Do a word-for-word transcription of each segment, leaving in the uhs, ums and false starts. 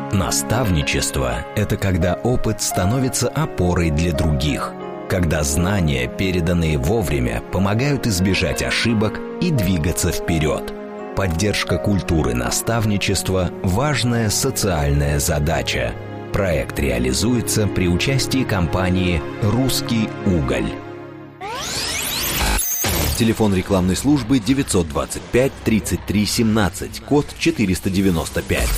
Наставничество – это когда опыт становится опорой для других, когда знания, переданные вовремя, помогают избежать ошибок и двигаться вперед. Поддержка культуры наставничества – важная социальная задача. Проект реализуется при участии компании «Русский уголь». Телефон рекламной службы девятьсот двадцать пять тридцать три семнадцать, код четыреста девяносто пять.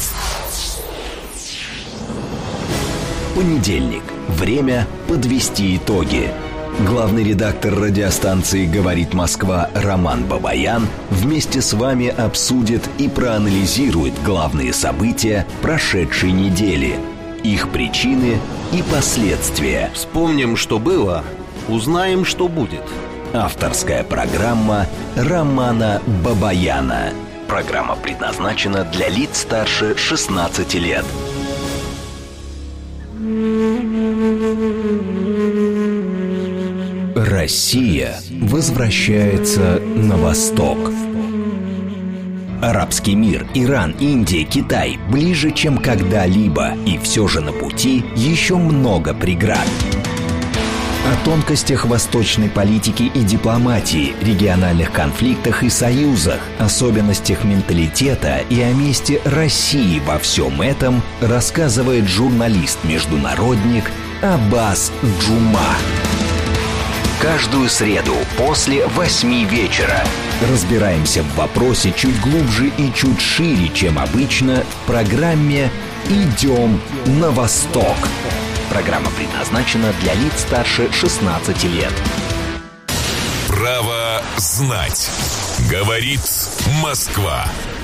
Понедельник. Время подвести итоги. Главный редактор радиостанции «Говорит Москва» Роман Бабаян вместе с вами обсудит и проанализирует главные события прошедшей недели, их причины и последствия. Вспомним, что было, узнаем, что будет. Авторская программа Романа Бабаяна. Программа предназначена для лиц старше шестнадцати лет. Россия возвращается на восток. Арабский мир, Иран, Индия, Китай ближе, чем когда-либо, и все же на пути еще много преград. О тонкостях восточной политики и дипломатии, региональных конфликтах и союзах, особенностях менталитета и о месте России во всем этом рассказывает журналист-международник Аббас Джума. Каждую среду после восьми вечера разбираемся в вопросе чуть глубже и чуть шире, чем обычно, в программе «Идем на восток». Программа предназначена для лиц старше шестнадцати лет. Право знать. Говорит Москва.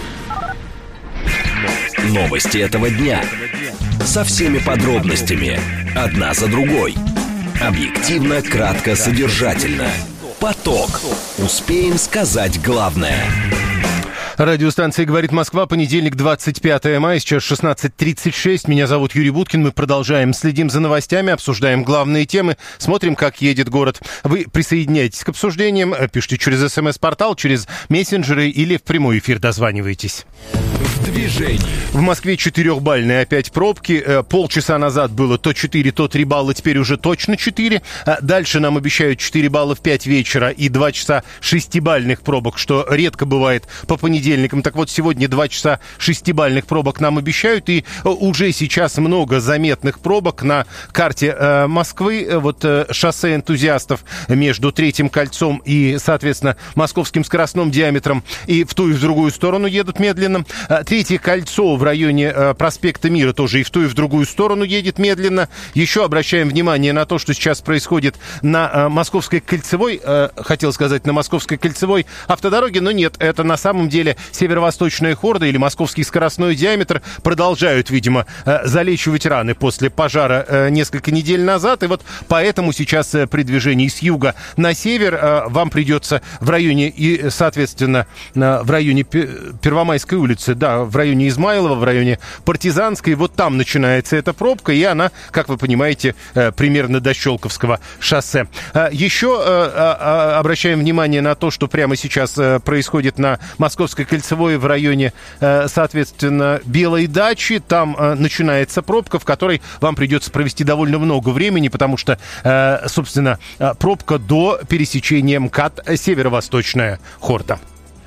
Новости этого дня. Со всеми подробностями. Одна за другой. Объективно, кратко, содержательно. Поток. Успеем сказать главное. Радиостанция «Говорит Москва», понедельник, двадцать пятое мая, сейчас шестнадцать тридцать шесть. Меня зовут Юрий Буткин. Мы продолжаем, следим за новостями, обсуждаем главные темы, смотрим, как едет город. Вы присоединяйтесь к обсуждениям, пишите через смс-портал, через мессенджеры или в прямой эфир дозванивайтесь. В движении. В Москве четырехбальные опять пробки. Полчаса назад было то четыре, то три балла, теперь уже точно четыре. Дальше нам обещают четыре балла в пять вечера и два часа шестибальных пробок, что редко бывает по понедельникам. Так вот, сегодня два часа шестибальных пробок нам обещают, и уже сейчас много заметных пробок на карте э, Москвы. Вот э, шоссе энтузиастов между Третьим кольцом и, соответственно, Московским скоростным диаметром и в ту и в другую сторону едут медленно. Третье кольцо в районе э, проспекта Мира тоже и в ту и в другую сторону едет медленно. Еще обращаем внимание на то, что сейчас происходит на э, Московской кольцевой, э, хотел сказать, на Московской кольцевой автодороге, но нет, это на самом деле северо-восточная хорда или московский скоростной диаметр продолжают, видимо, залечивать раны после пожара несколько недель назад. И вот поэтому сейчас при движении с юга на север вам придется в районе, и, соответственно, в районе Первомайской улицы, да, в районе Измайлова, в районе Партизанской, вот там начинается эта пробка, и она, как вы понимаете, примерно до Щелковского шоссе. Еще обращаем внимание на то, что прямо сейчас происходит на Московской кольцевой в районе, соответственно, Белой дачи. Там начинается пробка, в которой вам придется провести довольно много времени, потому что, собственно, пробка до пересечения МКАД северо-восточная хорда.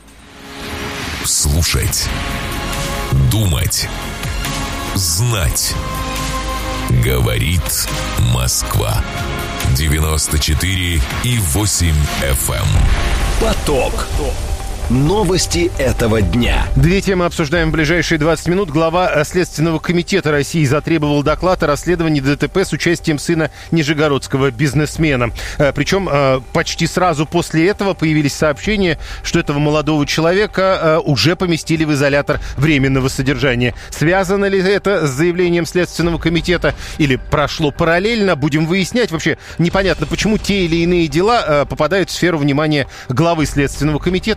Слушать, думать, знать. Говорит Москва. девяносто четыре и восемь эф эм. Поток. Новости этого дня. Две темы обсуждаем в ближайшие двадцать минут. Глава Следственного комитета России затребовал доклад о расследовании ДТП с участием сына нижегородского бизнесмена. Причем почти сразу после этого появились сообщения, что этого молодого человека уже поместили в изолятор временного содержания. Связано ли это с заявлением Следственного комитета или прошло параллельно, будем выяснять. Вообще непонятно, почему те или иные дела попадают в сферу внимания главы Следственного комитета и что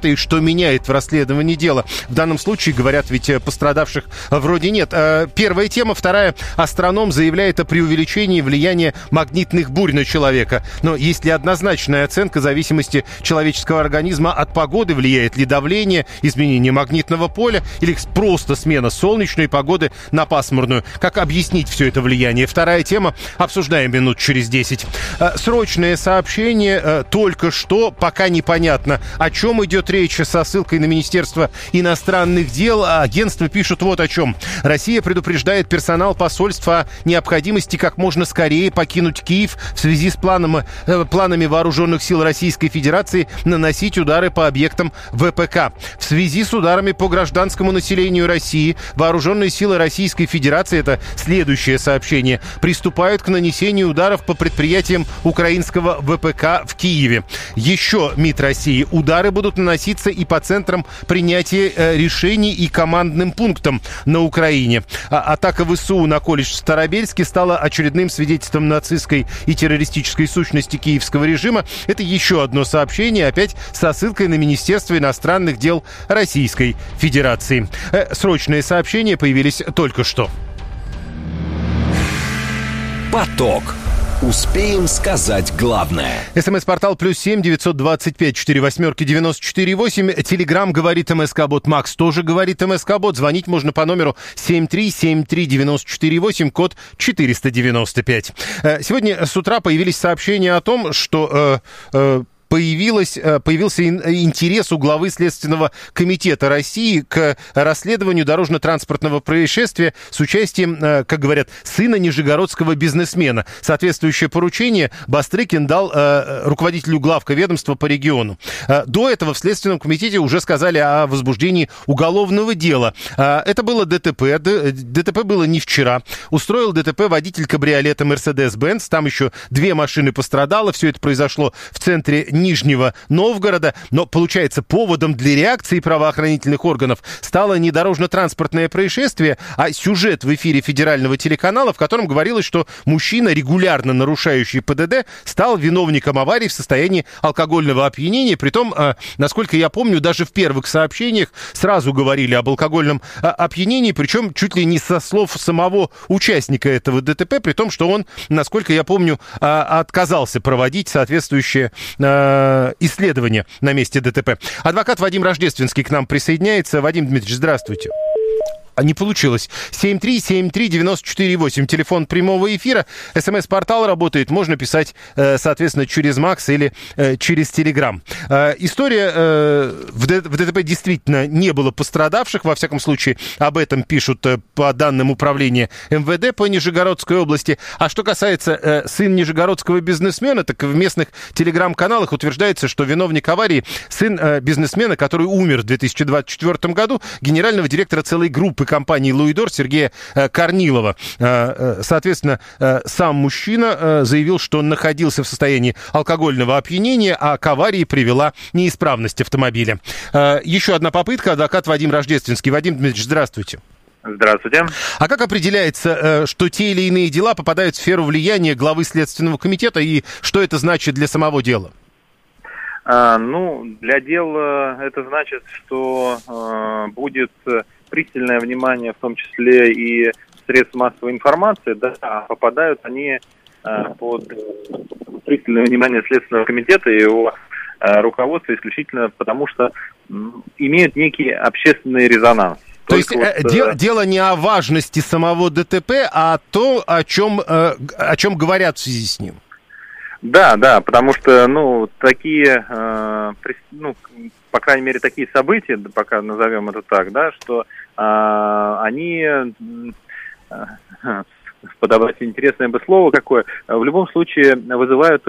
меняет в расследовании дела. В данном случае, говорят, ведь пострадавших вроде нет. Первая тема. Вторая. Астроном заявляет о преувеличении влияния магнитных бурь на человека. Но есть ли однозначная оценка зависимости человеческого организма от погоды? Влияет ли давление, изменение магнитного поля или просто смена солнечной погоды на пасмурную? Как объяснить все это влияние? Вторая тема. Обсуждаем минут через десять. Срочное сообщение. Только что, пока непонятно, о чем идет речь, со ссылкой на Министерство иностранных дел. Агентство пишет вот о чем. Россия предупреждает персонал посольства о необходимости как можно скорее покинуть Киев в связи с планом, э, планами вооруженных сил Российской Федерации наносить удары по объектам ВПК. В связи с ударами по гражданскому населению России вооруженные силы Российской Федерации, это следующее сообщение, приступают к нанесению ударов по предприятиям украинского ВПК в Киеве. Еще МИД России. Удары будут наноситься и по центрам принятия э, решений и командным пунктам на Украине. А, атака ВСУ на колледж в Старобельске стала очередным свидетельством нацистской и террористической сущности киевского режима. Это еще одно сообщение, опять со ссылкой на Министерство иностранных дел Российской Федерации. Э, срочные сообщения появились только что. Поток. Успеем сказать главное. СМС-портал плюс семь девятьсот двадцать пять четыре восьмерки девяносто четыре восемь. Телеграм говорит МСК-бот. Макс тоже говорит МСК-бот. Звонить можно по номеру семь три семь три девяносто четыре восемь, код четыреста девяносто пять. Сегодня с утра появились сообщения о том, что... Э, э, Появилось, появился интерес у главы Следственного комитета России к расследованию дорожно-транспортного происшествия с участием, как говорят, сына нижегородского бизнесмена. Соответствующее поручение Бастрыкин дал руководителю главка ведомства по региону. До этого в Следственном комитете уже сказали о возбуждении уголовного дела. Это было ДТП. ДТП было не вчера. Устроил ДТП водитель кабриолета Mercedes-Benz. Там еще две машины пострадало. Все это произошло в центре Нижнего Новгорода, но, получается, поводом для реакции правоохранительных органов стало не дорожно-транспортное происшествие, а сюжет в эфире федерального телеканала, в котором говорилось, что мужчина, регулярно нарушающий ПДД, стал виновником аварии в состоянии алкогольного опьянения. Притом, насколько я помню, даже в первых сообщениях сразу говорили об алкогольном опьянении, причем чуть ли не со слов самого участника этого ДТП, при том, что он, насколько я помню, отказался проводить соответствующее исследования на месте ДТП. Адвокат Вадим Рождественский к нам присоединяется. Вадим Дмитриевич, здравствуйте. Не получилось. семь три семь три девяносто четыре восемь. Телефон прямого эфира. СМС-портал работает. Можно писать, соответственно, через Макс или через Телеграм. История в ДТП действительно не было пострадавших. Во всяком случае, об этом пишут по данным управления МВД по Нижегородской области. А что касается сына нижегородского бизнесмена, так в местных телеграм-каналах утверждается, что виновник аварии сын бизнесмена, который умер в две тысячи двадцать четвёртом году, генерального директора целой группы компании «Луидор» Сергея э, Корнилова. Э, э, соответственно, э, сам мужчина э, заявил, что он находился в состоянии алкогольного опьянения, а к аварии привела неисправность автомобиля. Э, еще одна попытка. Адвокат Вадим Рождественский. Вадим Дмитриевич, здравствуйте. Здравствуйте. А как определяется, э, что те или иные дела попадают в сферу влияния главы Следственного комитета, и что это значит для самого дела? А, ну, для дела это значит, что э, будет пристальное внимание, в том числе и средств массовой информации, да, а попадают они э, под пристальное внимание Следственного комитета и его э, руководства исключительно потому, что э, имеют некий общественный резонанс. То есть вот, э, дело, дело не о важности самого ДТП, а то, о чем, э, о чем говорят в связи с ним. Да, да, потому что, ну, такие, э, ну, по крайней мере, такие события, пока назовем это так, да, что э, они, э, подобрать интересное бы слово какое, в любом случае вызывают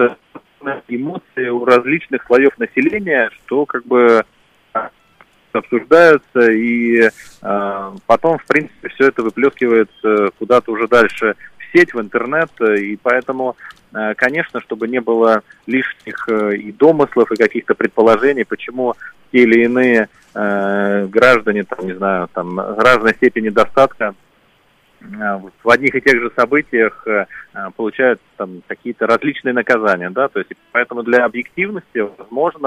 эмоции у различных слоев населения, что как бы обсуждаются, и э, потом, в принципе, все это выплескивается куда-то уже дальше в сеть, в интернет, и поэтому, э, конечно, чтобы не было лишних э, и домыслов, и каких-то предположений, почему те или иные э, граждане, там, не знаю, там, разной степени достатка э, в одних и тех же событиях э, получают там какие-то различные наказания, да, то есть поэтому для объективности, возможно,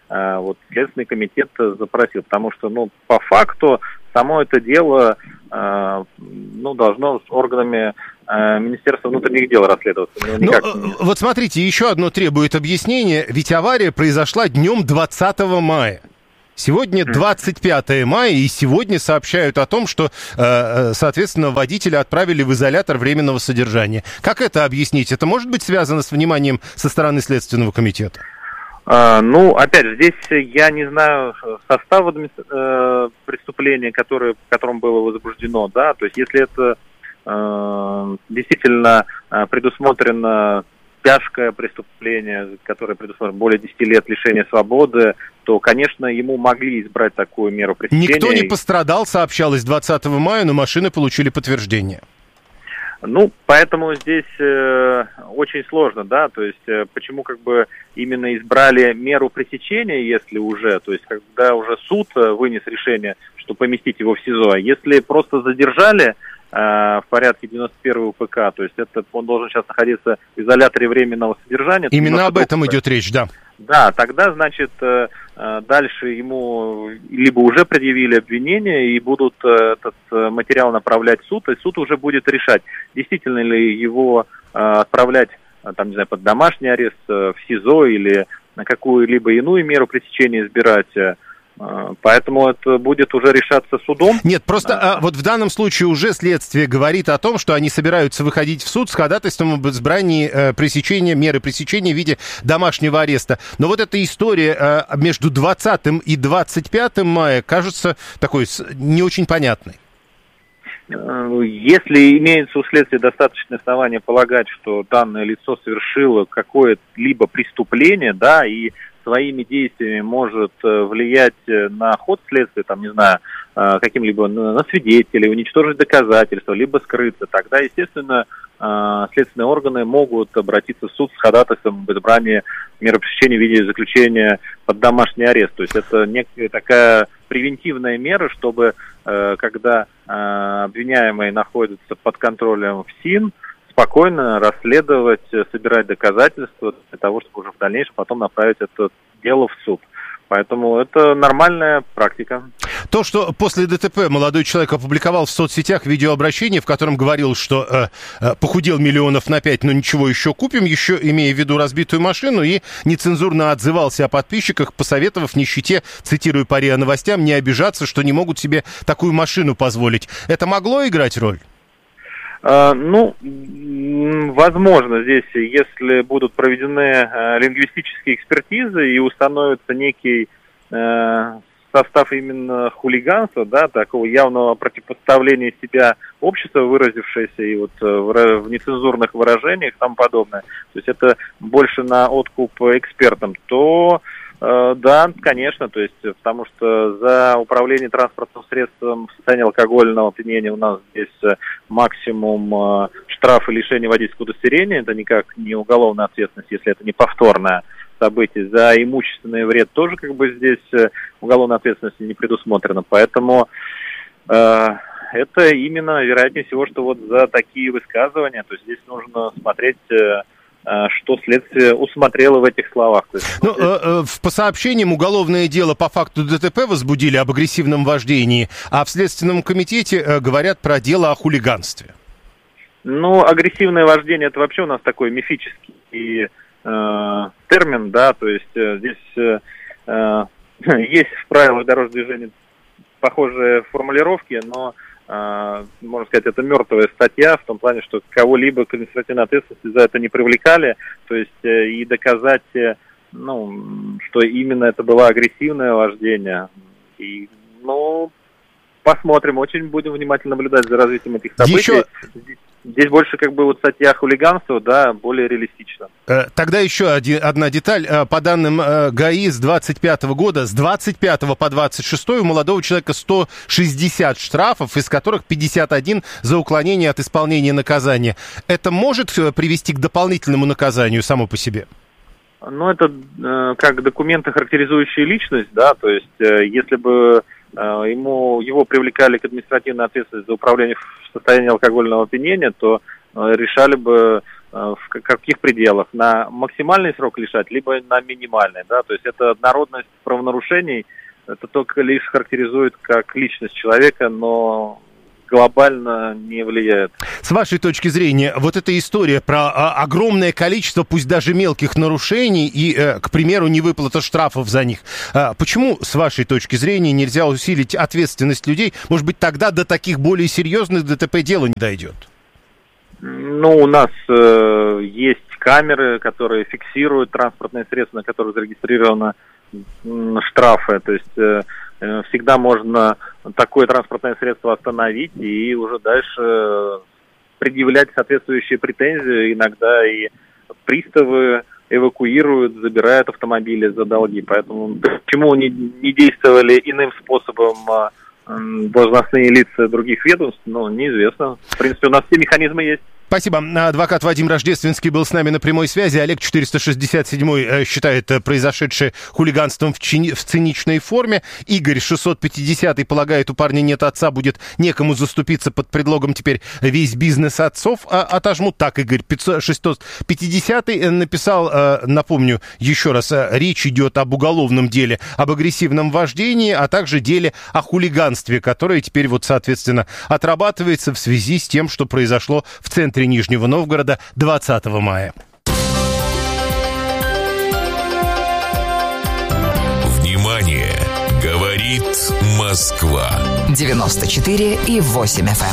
вот Следственный комитет запросил, потому что, ну, по факту, само это дело, ну, должно с органами Министерства внутренних дел расследоваться. Ну, никак ну, не... Вот смотрите, еще одно требует объяснения, ведь авария произошла днем двадцатого мая. Сегодня двадцать пятое мая, и сегодня сообщают о том, что, соответственно, водителя отправили в изолятор временного содержания. Как это объяснить? Это может быть связано с вниманием со стороны Следственного комитета? А, ну, опять же, здесь я не знаю состава э, преступления, которое, которым было возбуждено, да, то есть если это э, действительно предусмотрено тяжкое преступление, которое предусмотрено более десяти лет лишения свободы, то, конечно, ему могли избрать такую меру пресечения. Никто не пострадал, сообщалось двадцатого мая, но машины получили подтверждение. Ну, поэтому здесь э, очень сложно, да, то есть э, почему как бы именно избрали меру пресечения, если уже, то есть когда уже суд э, вынес решение, что поместить его в СИЗО, а если просто задержали э, в порядке девяносто первого УПК, то есть это он должен сейчас находиться в изоляторе временного содержания. Именно об этом идет речь, да. Да, тогда, значит, дальше ему либо уже предъявили обвинение и будут этот материал направлять в суд, и суд уже будет решать, действительно ли его отправлять, там, не знаю, под домашний арест, в СИЗО или на какую-либо иную меру пресечения избирать. Поэтому это будет уже решаться судом. Нет, просто а, вот в данном случае уже следствие говорит о том, что они собираются выходить в суд с ходатайством об избрании э, пресечения, меры пресечения в виде домашнего ареста. Но вот эта история э, между двадцатым и двадцать пятым мая кажется такой не очень понятной. Если имеется у следствия достаточное основание полагать, что данное лицо совершило какое-либо преступление, да, и своими действиями может влиять на ход следствия, там, не знаю, каким-либо на свидетелей, уничтожить доказательства, либо скрыться, тогда, естественно, следственные органы могут обратиться в суд с ходатайством об избрании меры пресечения в виде заключения под домашний арест. То есть это некая такая превентивная мера, чтобы, когда обвиняемый находится под контролем ФСИН, спокойно расследовать, собирать доказательства для того, чтобы уже в дальнейшем потом направить это дело в суд. Поэтому это нормальная практика. То, что после ДТП молодой человек опубликовал в соцсетях видеообращение, в котором говорил, что э, э, похудел миллионов на пять, но ничего еще купим, еще имея в виду разбитую машину, и нецензурно отзывался о подписчиках, посоветовав нищете, цитирую по РИА Новостям, не обижаться, что не могут себе такую машину позволить. Это могло играть роль? Uh, ну, возможно, здесь, если будут проведены uh, лингвистические экспертизы и установится некий uh, состав именно хулиганства, да, такого явного противопоставления себя общества, выразившееся и вот uh, в нецензурных выражениях и тому подобное, то есть это больше на откуп экспертам, то да, конечно, то есть, потому что за управление транспортным средством в состоянии алкогольного опьянения у нас здесь максимум штраф и лишение водительского удостоверения, это никак не уголовная ответственность, если это не повторное событие. За имущественный вред тоже как бы здесь уголовной ответственности не предусмотрено, поэтому э, это именно, вероятнее всего, что вот за такие высказывания, то есть здесь нужно смотреть... Э, что следствие усмотрело в этих словах. То есть, ну, э, э, по сообщениям, уголовное дело по факту ДТП возбудили об агрессивном вождении, а в Следственном комитете э, говорят про дело о хулиганстве. Ну, агрессивное вождение — это вообще у нас такой мифический э, термин, да, то есть э, здесь э, есть в правилах дорожного движения похожие формулировки, но можно сказать, это мертвая статья в том плане, что кого-либо к административной ответственности за это не привлекали, то есть и доказать, ну, что именно это было агрессивное вождение. И, ну, посмотрим, очень будем внимательно наблюдать за развитием этих событий. Еще... Здесь больше как бы вот статья хулиганства, да, более реалистично. Тогда еще один, одна деталь. По данным ГАИ с двадцать пятого года, с двадцать пятого по двадцать шестой у молодого человека сто шестьдесят штрафов, из которых пятьдесят один за уклонение от исполнения наказания. Это может привести к дополнительному наказанию само по себе? Ну, это э, как документы, характеризующие личность, да, то есть э, если бы э, ему, его привлекали к административной ответственности за управление в состоянии алкогольного опьянения, то э, решали бы в каких пределах, на максимальный срок лишать, либо на минимальный, да, то есть это однородность правонарушений, это только лишь характеризует как личность человека, но глобально не влияет. С вашей точки зрения, вот эта история про а, огромное количество, пусть даже мелких нарушений и, э, к примеру, невыплата штрафов за них, а, почему, с вашей точки зрения, нельзя усилить ответственность людей? Может быть, тогда до таких более серьезных ДТП дело не дойдет? Ну, у нас э, есть камеры, которые фиксируют транспортные средства, на которых зарегистрированы штрафы, то есть э, всегда можно такое транспортное средство остановить и уже дальше предъявлять соответствующие претензии. Иногда и приставы эвакуируют, забирают автомобили за долги. Поэтому почему не, не действовали иным способом должностные лица других ведомств, ну, неизвестно. В принципе, у нас все механизмы есть. Спасибо. Адвокат Вадим Рождественский был с нами на прямой связи. Олег четыреста шестьдесят семь считает произошедшее хулиганством в, чини... в циничной форме. Игорь шестьсот пятьдесят полагает, у парня нет отца, будет некому заступиться под предлогом теперь весь бизнес отцов отожмут. Так, Игорь шестьсот пятьдесят написал, напомню еще раз, речь идет об уголовном деле, об агрессивном вождении, а также деле о хулиганстве, которое теперь вот, соответственно, отрабатывается в связи с тем, что произошло в центре Нижнего Новгорода двадцатого мая. Внимание! Говорит Москва. девяносто четыре и восемь эф эм.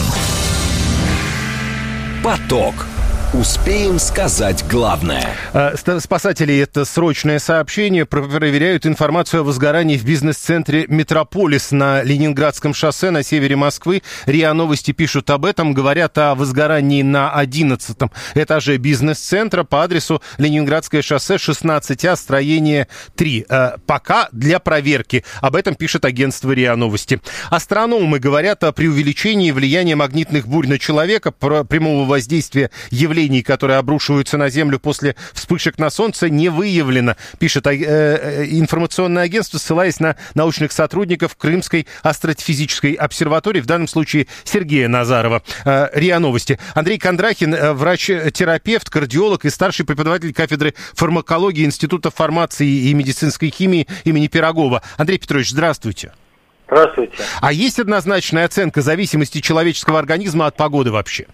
Поток. Успеем сказать главное. Спасатели, это срочное сообщение, проверяют информацию о возгорании в бизнес-центре «Метрополис» на Ленинградском шоссе на севере Москвы. РИА Новости пишут об этом, говорят о возгорании на одиннадцатом этаже бизнес-центра по адресу Ленинградское шоссе шестнадцать А, строение три. Пока для проверки. Об этом пишет агентство РИА Новости. Астрономы говорят о преувеличении влияния магнитных бурь на человека, прямого воздействия явлений, которые обрушиваются на Землю после вспышек на Солнце, не выявлено, пишет э, информационное агентство, ссылаясь на научных сотрудников Крымской астрофизической обсерватории, в данном случае Сергея Назарова. Э, РИА Новости. Андрей Кондрахин, э, врач-терапевт, кардиолог и старший преподаватель кафедры фармакологии Института фармации и медицинской химии имени Пирогова. Андрей Петрович, здравствуйте. Здравствуйте. А есть однозначная оценка зависимости человеческого организма от погоды вообще?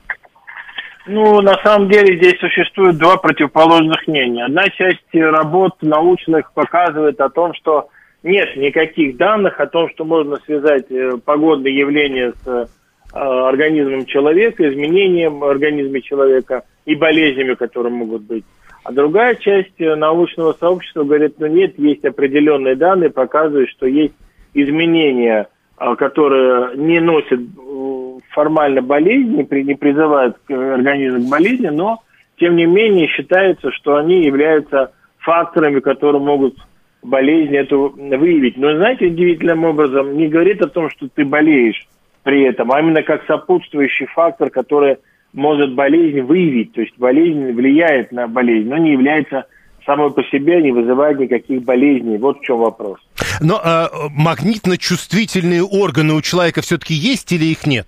Ну, на самом деле здесь существует два противоположных мнения. Одна часть работ научных показывает о том, что нет никаких данных о том, что можно связать погодные явления с организмом человека, изменением в организме человека и болезнями, которые могут быть. А другая часть научного сообщества говорит, ну нет, есть определенные данные, показывают, что есть изменения, которые не носят формально болезни, не призывают организм к болезни, но, тем не менее, считается, что они являются факторами, которые могут болезнь эту выявить. Но, знаете, удивительным образом не говорит о том, что ты болеешь при этом, а именно как сопутствующий фактор, который может болезнь выявить. То есть болезнь влияет на болезнь, но не является самой по себе, не вызывает никаких болезней. Вот в чем вопрос. Но э, магнитно-чувствительные органы у человека все-таки есть или их нет?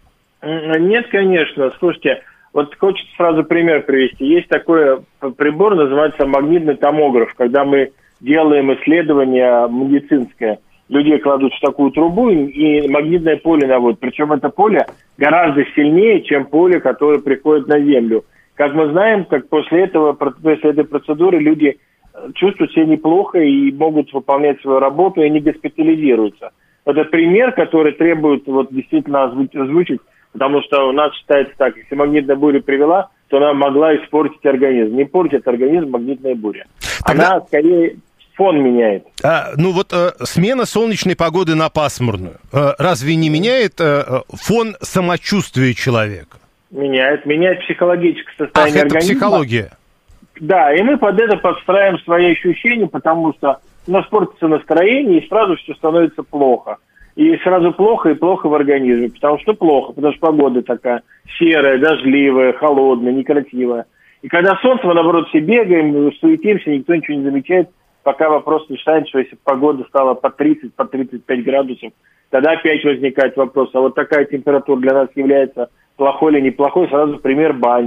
Нет, конечно. Слушайте, вот хочется сразу пример привести. Есть такой прибор, называется магнитный томограф, когда мы делаем исследование медицинское. Людей кладут в такую трубу и магнитное поле наводят. Причем это поле гораздо сильнее, чем поле, которое приходит на Землю. Как мы знаем, как после этого, после этой процедуры люди чувствуют себя неплохо и могут выполнять свою работу и не госпитализируются. Это пример, который требует вот действительно озвучить, потому что у нас считается так, если магнитная буря привела, то она могла испортить организм. Не портит организм магнитная буря. Тогда... Она скорее фон меняет. А, ну вот э, смена солнечной погоды на пасмурную. Э, разве не меняет э, фон самочувствия человека? Меняет. Меняет психологическое состояние Ах, это организма. Психология. Да, и мы под это подстраиваем свои ощущения, потому что у нас портится настроение, и сразу все становится плохо. И сразу плохо, и плохо в организме. Потому что плохо, потому что погода такая серая, дождливая, холодная, некрасивая. И когда солнце, мы, наоборот, все бегаем, суетимся, никто ничего не замечает, пока вопрос не станет, что если погода стала по тридцать, по тридцать пять градусов, тогда опять возникает вопрос, а вот такая температура для нас является плохой или неплохой, сразу пример бани.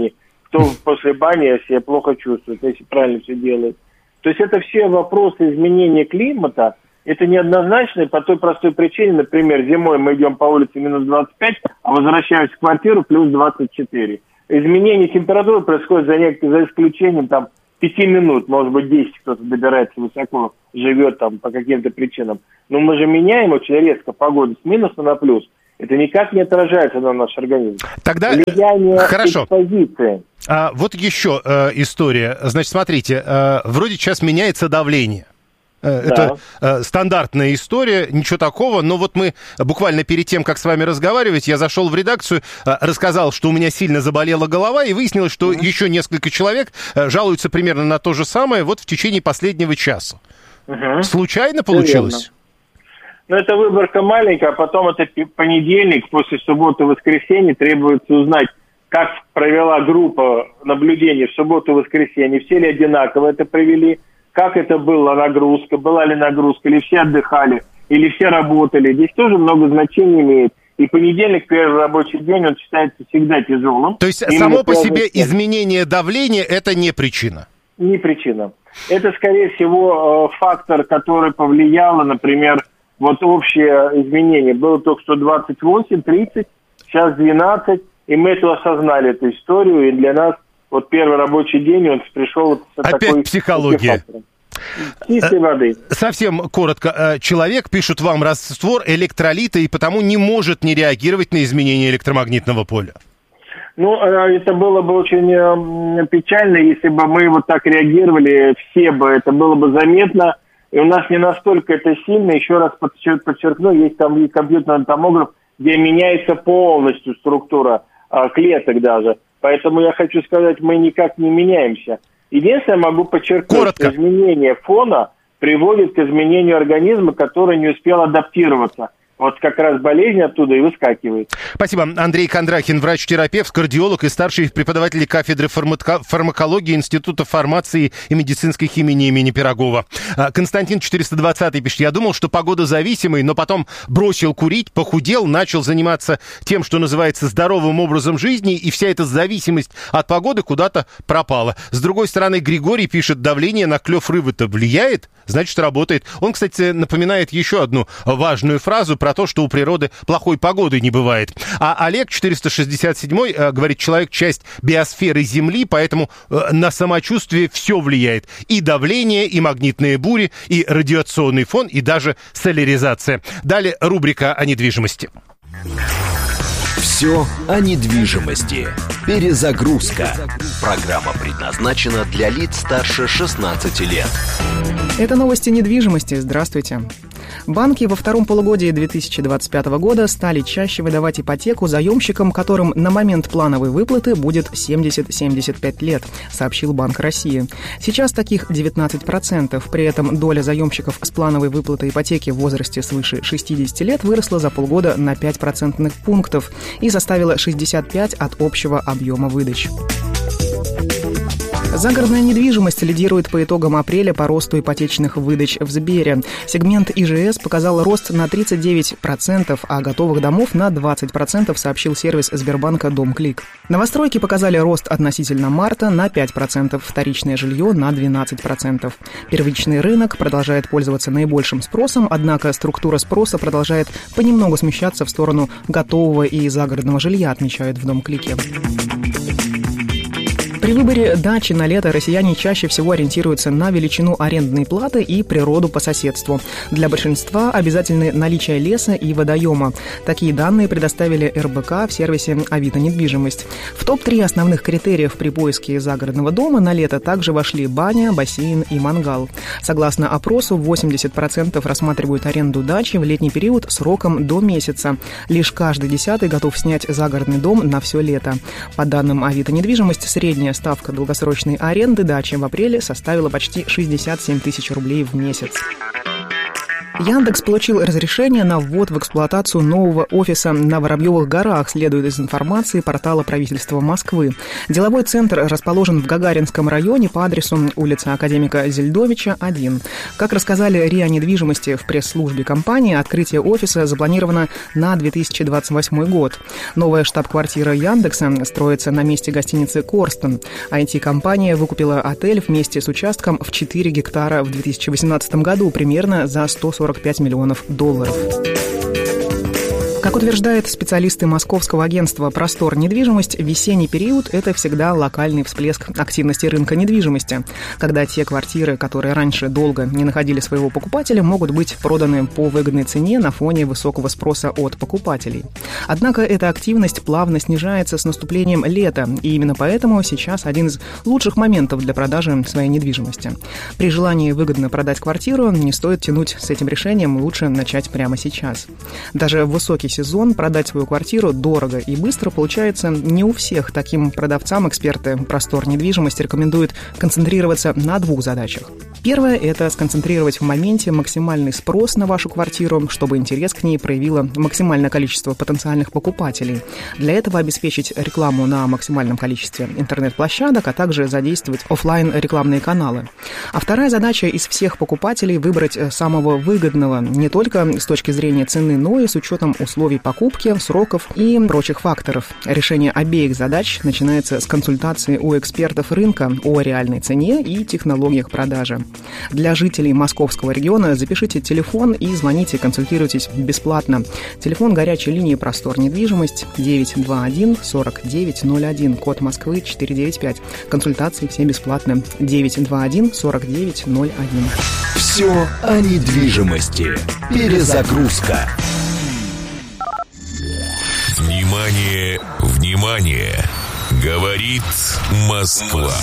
кто после бани себя плохо чувствует, если правильно все делает. То есть это все вопросы изменения климата. Это неоднозначно по той простой причине, например, зимой мы идем по улице минус двадцать пять, а возвращаемся в квартиру плюс двадцать четыре. Изменение температуры происходит за, нек- за исключением там пяти минут, может быть десять, кто-то добирается высоко, живет там по каким-то причинам. Но мы же меняем очень резко погоду с минуса на плюс. Это никак не отражается на наш организм. Тогда влияние хорошо. Экспозиции. А, вот еще э, история. Значит, смотрите, э, вроде сейчас меняется давление. Э, Да. Это э, стандартная история, ничего такого. Но вот мы буквально перед тем, как с вами разговаривать, я зашел в редакцию, э, рассказал, что у меня сильно заболела голова, и выяснилось, что mm-hmm. еще несколько человек э, жалуются примерно на то же самое вот в течение последнего часа. Mm-hmm. Случайно получилось? Ну, это выборка маленькая, а потом это понедельник, после субботы и воскресенья требуется узнать, как провела группа наблюдений в субботу и воскресенье, все ли одинаково это провели, как это была нагрузка, была ли нагрузка, или все отдыхали, или все работали. Здесь тоже много значений имеет. И понедельник, первый рабочий день, он считается всегда тяжелым. То есть само по себе изменение давления – это не причина? Не причина. Это, скорее всего, фактор, который повлиял, например, вот общее изменение. Было только что двадцать восемь, тридцать, сейчас двенадцать, и мы эту осознали, эту историю, и для нас вот первый рабочий день, он пришел вот с Опять такой... психология. Чистой воды. Совсем коротко. Человек, пишут вам, раствор электролита, и потому не может не реагировать на изменение электромагнитного поля. Ну, это было бы очень печально, если бы мы вот так реагировали, все бы, это было бы заметно. И у нас не настолько это сильно. Еще раз подчеркну, есть там и компьютерный томограф, где меняется полностью структура а, клеток даже. Поэтому я хочу сказать, мы никак не меняемся. Единственное, могу подчеркнуть, Коротко. что изменение фона приводит к изменению организма, который не успел адаптироваться. Вот как раз болезнь оттуда и выскакивает. Спасибо. Андрей Кондрахин, врач-терапевт, кардиолог и старший преподаватель кафедры фармако- фармакологии Института фармации и медицинской химии имени Пирогова. Константин четыреста двадцатый пишет: я думал, что погода зависимый, но потом бросил курить, похудел, начал заниматься тем, что называется здоровым образом жизни, и вся эта зависимость от погоды куда-то пропала. С другой стороны, Григорий пишет: давление на клев рыбы-то влияет? Значит, работает. Он, кстати, напоминает еще одну важную фразу про то, что у природы плохой погоды не бывает. А Олег четыреста шестьдесят седьмой э, говорит: человек часть биосферы Земли, поэтому э, на самочувствие все влияет. И давление, и магнитные бури, и радиационный фон, и даже соляризация. Далее рубрика о недвижимости. Все о недвижимости. Перезагрузка. Программа предназначена для лиц старше шестнадцати лет. Это новости недвижимости. Здравствуйте. Банки во втором полугодии две тысячи двадцать пятого года стали чаще выдавать ипотеку заемщикам, которым на момент плановой выплаты будет семьдесят - семьдесят пять лет, сообщил Банк России. Сейчас таких девятнадцать процентов. При этом доля заемщиков с плановой выплатой ипотеки в возрасте свыше шестидесяти лет выросла за полгода на пять процентных пунктов и составила шестьдесят пять процентов от общего объема выдач. Загородная недвижимость лидирует по итогам апреля по росту ипотечных выдач в Сбере. Сегмент ИЖС показал рост на тридцать девять процентов, а готовых домов на двадцать процентов, сообщил сервис Сбербанка «Дом-клик». Новостройки показали рост относительно марта на пять процентов, вторичное жилье на двенадцать процентов. Первичный рынок продолжает пользоваться наибольшим спросом, однако структура спроса продолжает понемногу смещаться в сторону готового и загородного жилья, отмечают в «Дом-клике». При выборе дачи на лето россияне чаще всего ориентируются на величину арендной платы и природу по соседству. Для большинства обязательны наличие леса и водоема. Такие данные предоставили эр бэ ка в сервисе «Авито недвижимость». В топ три основных критериев при поиске загородного дома на лето также вошли баня, бассейн и мангал. Согласно опросу, восемьдесят процентов рассматривают аренду дачи в летний период сроком до месяца. Лишь каждый десятый готов снять загородный дом на все лето. По данным «Авито недвижимость», средняя ставка долгосрочной аренды дачи в апреле составила почти шестьдесят семь тысяч рублей в месяц. Яндекс получил разрешение на ввод в эксплуатацию нового офиса на Воробьевых горах, следует из информации портала правительства Москвы. Деловой центр расположен в Гагаринском районе по адресу улица Академика Зельдовича, один. Как рассказали РИА недвижимости в пресс-службе компании, открытие офиса запланировано на две тысячи двадцать восьмой год. Новая штаб-квартира Яндекса строится на месте гостиницы «Корстон». ай ти-компания выкупила отель вместе с участком в четыре гектара в две тысячи восемнадцатом году, примерно за сто сорок пять миллионов долларов. Как утверждают специалисты московского агентства «Простор недвижимость», весенний период – это всегда локальный всплеск активности рынка недвижимости, когда те квартиры, которые раньше долго не находили своего покупателя, могут быть проданы по выгодной цене на фоне высокого спроса от покупателей. Однако эта активность плавно снижается с наступлением лета, и именно поэтому сейчас один из лучших моментов для продажи своей недвижимости. При желании выгодно продать квартиру не стоит тянуть с этим решением, лучше начать прямо сейчас. Даже в высокий сезон продать свою квартиру дорого и быстро получается не у всех. Таким продавцам эксперты «Простор недвижимости» рекомендуют концентрироваться на двух задачах. Первое – это сконцентрировать в моменте максимальный спрос на вашу квартиру, чтобы интерес к ней проявило максимальное количество потенциальных покупателей. Для этого обеспечить рекламу на максимальном количестве интернет-площадок, а также задействовать офлайн-рекламные каналы. А вторая задача – из всех покупателей выбрать самого выгодного не только с точки зрения цены, но и с учетом условий покупки, сроков и прочих факторов. Решение обеих задач начинается с консультации у экспертов рынка о реальной цене и технологиях продажи. Для жителей московского региона запишите телефон и звоните, консультируйтесь бесплатно. Телефон горячей линии «Простор недвижимость» девять два один сорок девять ноль один, код Москвы четыреста девяносто пять. Консультации все бесплатны. девять два один сорок девять ноль один. Все о недвижимости. Перезагрузка. Внимание, внимание! Говорит Москва.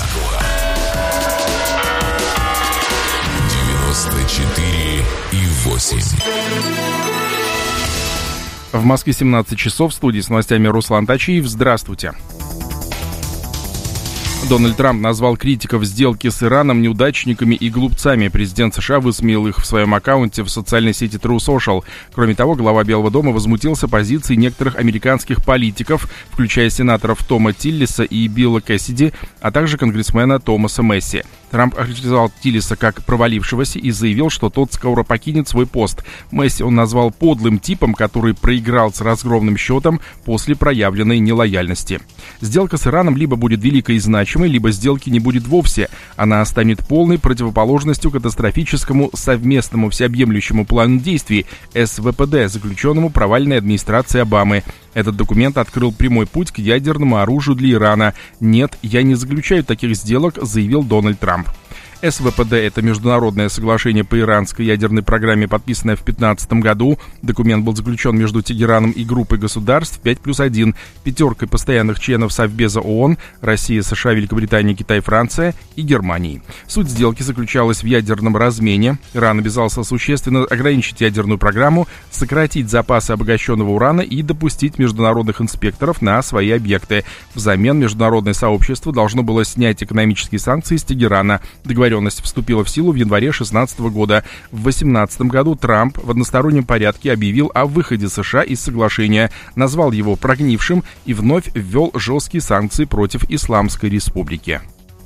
девяносто четыре и восемь. В Москве семнадцать часов. В студии с новостями Руслан Тачиев. Здравствуйте. Дональд Трамп назвал критиков сделки с Ираном неудачниками и глупцами. Президент США высмеял их в своем аккаунте в социальной сети True Social. Кроме того, глава Белого дома возмутился позицией некоторых американских политиков, включая сенаторов Тома Тиллиса и Билла Кэссиди, а также конгрессмена Томаса Месси. Трамп охарактеризовал Тиллиса как провалившегося и заявил, что тот скоро покинет свой пост. Месси он назвал подлым типом, который проиграл с разгромным счетом после проявленной нелояльности. Сделка с Ираном либо будет великой и значимой, либо сделки не будет вовсе. Она станет полной противоположностью катастрофическому совместному всеобъемлющему плану действий эс вэ пэ дэ, заключенному провальной администрацией Обамы. Этот документ открыл прямой путь к ядерному оружию для Ирана. «Нет, я не заключаю таких сделок», заявил Дональд Трамп. эс вэ пэ дэ – это международное соглашение по иранской ядерной программе, подписанное в две тысячи пятнадцатом году. Документ был заключен между Тегераном и группой государств пять плюс один, пятеркой постоянных членов Совбеза ООН – Россия, США, Великобритания, Китай, Франция и Германии. Суть сделки заключалась в ядерном размене. Иран обязался существенно ограничить ядерную программу, сократить запасы обогащенного урана и допустить международных инспекторов на свои объекты. Взамен международное сообщество должно было снять экономические санкции с Тегерана. Договоренность вступила в силу в январе две тысячи шестнадцатого года. В две тысячи восемнадцатом году Трамп в одностороннем порядке объявил о выходе США из соглашения, назвал его прогнившим и вновь ввел жесткие санкции против Исламской Республики.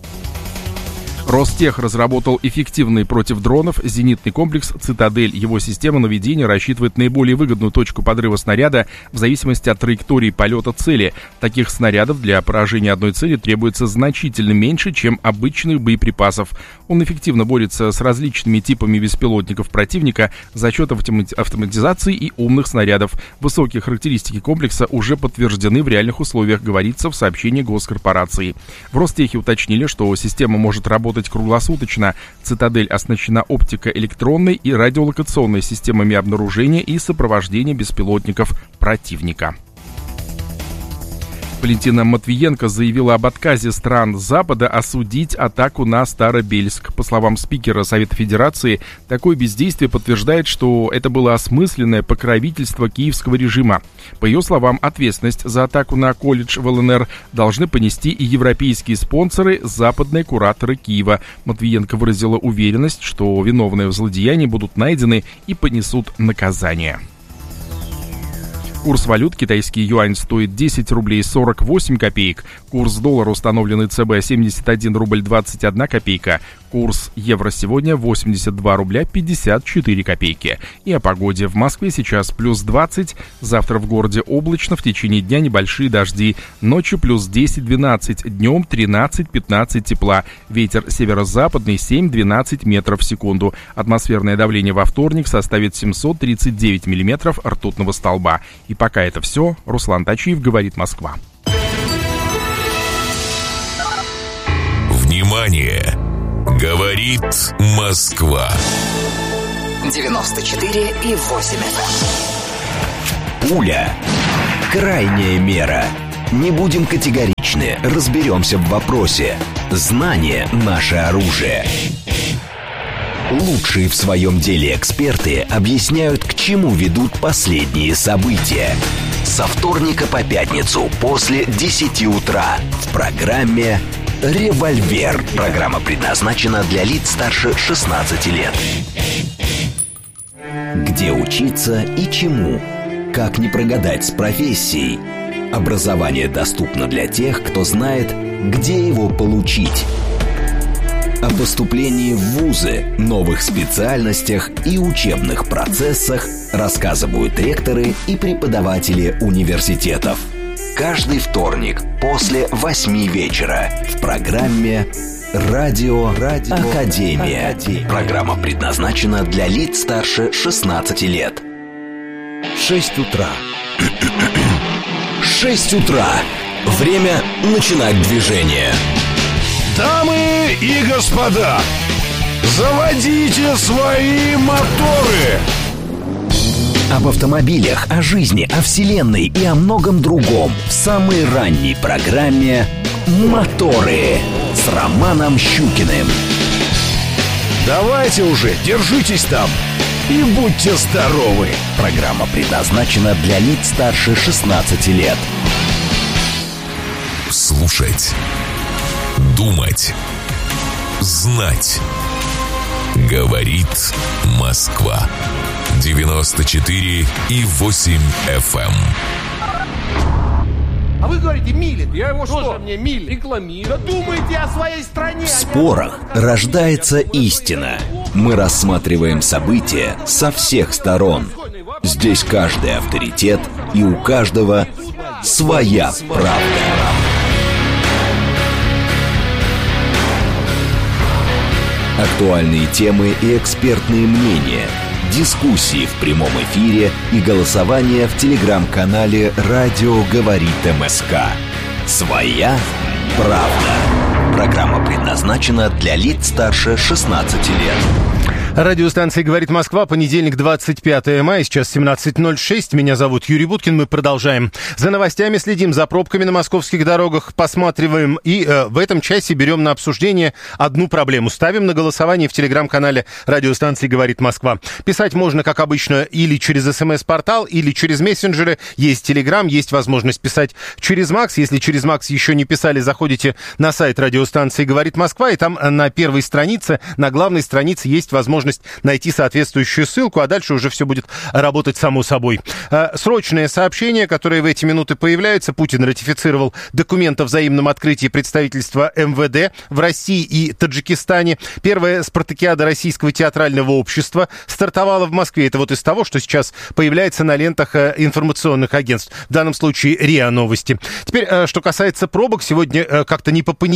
Ростех разработал эффективный против дронов зенитный комплекс «Цитадель». Его система наведения рассчитывает наиболее выгодную точку подрыва снаряда в зависимости от траектории полета цели. Таких снарядов для поражения одной цели требуется значительно меньше, чем обычных боеприпасов. Он эффективно борется с различными типами беспилотников противника за счет автоматизации и умных снарядов. Высокие характеристики комплекса уже подтверждены в реальных условиях, говорится в сообщении госкорпорации. В Ростехе уточнили, что система может работать круглосуточно. «Цитадель» оснащена оптико-электронной и радиолокационной системами обнаружения и сопровождения беспилотников противника. Валентина Матвиенко заявила об отказе стран Запада осудить атаку на Старобельск. По словам спикера Совета Федерации, такое бездействие подтверждает, что это было осмысленное покровительство киевского режима. По ее словам, ответственность за атаку на колледж в ЛНР должны понести и европейские спонсоры, западные кураторы Киева. Матвиенко выразила уверенность, что виновные в злодеянии будут найдены и понесут наказание. Курс валют: китайский юань стоит десять рублей сорок восемь копеек. Курс доллара, установленный ЦБ, семьдесят один рубль двадцать одна копейка. Курс евро сегодня восемьдесят два рубля пятьдесят четыре копейки. И о погоде. В Москве сейчас плюс двадцать. Завтра в городе облачно. В течение дня небольшие дожди. Ночью плюс десять-двенадцать. Днем тринадцать-пятнадцать тепла. Ветер северо-западный семь-двенадцать метров в секунду. Атмосферное давление во вторник составит семьсот тридцать девять миллиметров ртутного столба. И пока это все. Руслан Тачиев, говорит Москва. Внимание! Говорит Москва. девяносто четыре и восемь эф эм. Пуля. Крайняя мера. Не будем категоричны, разберемся в вопросе. Знание – наше оружие. Лучшие в своем деле эксперты объясняют, к чему ведут последние события. Со вторника по пятницу после десяти утра в программе «Револьвер». Программа предназначена для лиц старше шестнадцати лет. Где учиться и чему? Как не прогадать с профессией? Образование доступно для тех, кто знает, где его получить. О поступлении в вузы, новых специальностях и учебных процессах рассказывают ректоры и преподаватели университетов. Каждый вторник после восьми вечера в программе «Радио, Радио Академия». Академия. Программа предназначена для лиц старше шестнадцати лет. Шесть утра. Шесть утра. Время начинать движение. Дамы и господа, заводите свои моторы! Об автомобилях, о жизни, о вселенной и о многом другом в самой ранней программе «Моторы» с Романом Щукиным. Давайте уже, держитесь там и будьте здоровы! Программа предназначена для лиц старше шестнадцати лет. Слушать. Думать. Знать. Говорит Москва. девяносто четыре и восемь эф эм. А вы говорите, милит. Я его что? Мне милит. Рекламирую. Да думайте о своей стране. В спорах рождается истина. Мы рассматриваем события со всех сторон. Здесь каждый авторитет, и у каждого своя правда. Актуальные темы и экспертные мнения, дискуссии в прямом эфире и голосование в телеграм-канале «Радио говорит МСК». Своя правда. Программа предназначена для лиц старше шестнадцати лет. Радиостанция «Говорит Москва», понедельник, двадцать пятое мая, сейчас семнадцать ноль шесть. Меня зовут Юрий Буткин, мы продолжаем. За новостями следим, за пробками на московских дорогах посматриваем. И э, в этом часе берем на обсуждение одну проблему. Ставим на голосование в телеграм-канале радиостанции «Говорит Москва». Писать можно, как обычно, или через смс-портал, или через мессенджеры. Есть телеграм, есть возможность писать через Макс. Если через Макс еще не писали, заходите на сайт радиостанции «Говорит Москва», и там на первой странице, на главной странице есть возможность найти соответствующую ссылку, а дальше уже все будет работать само собой. Срочное сообщение, которое в эти минуты появляется. Путин ратифицировал документ о взаимном открытии представительства эм вэ дэ в России и Таджикистане. Первая спартакиада Российского театрального общества стартовала в Москве. Это вот из того, что сейчас появляется на лентах информационных агентств. В данном случае РИА Новости. Теперь, что касается пробок, сегодня как-то не по-понедельничному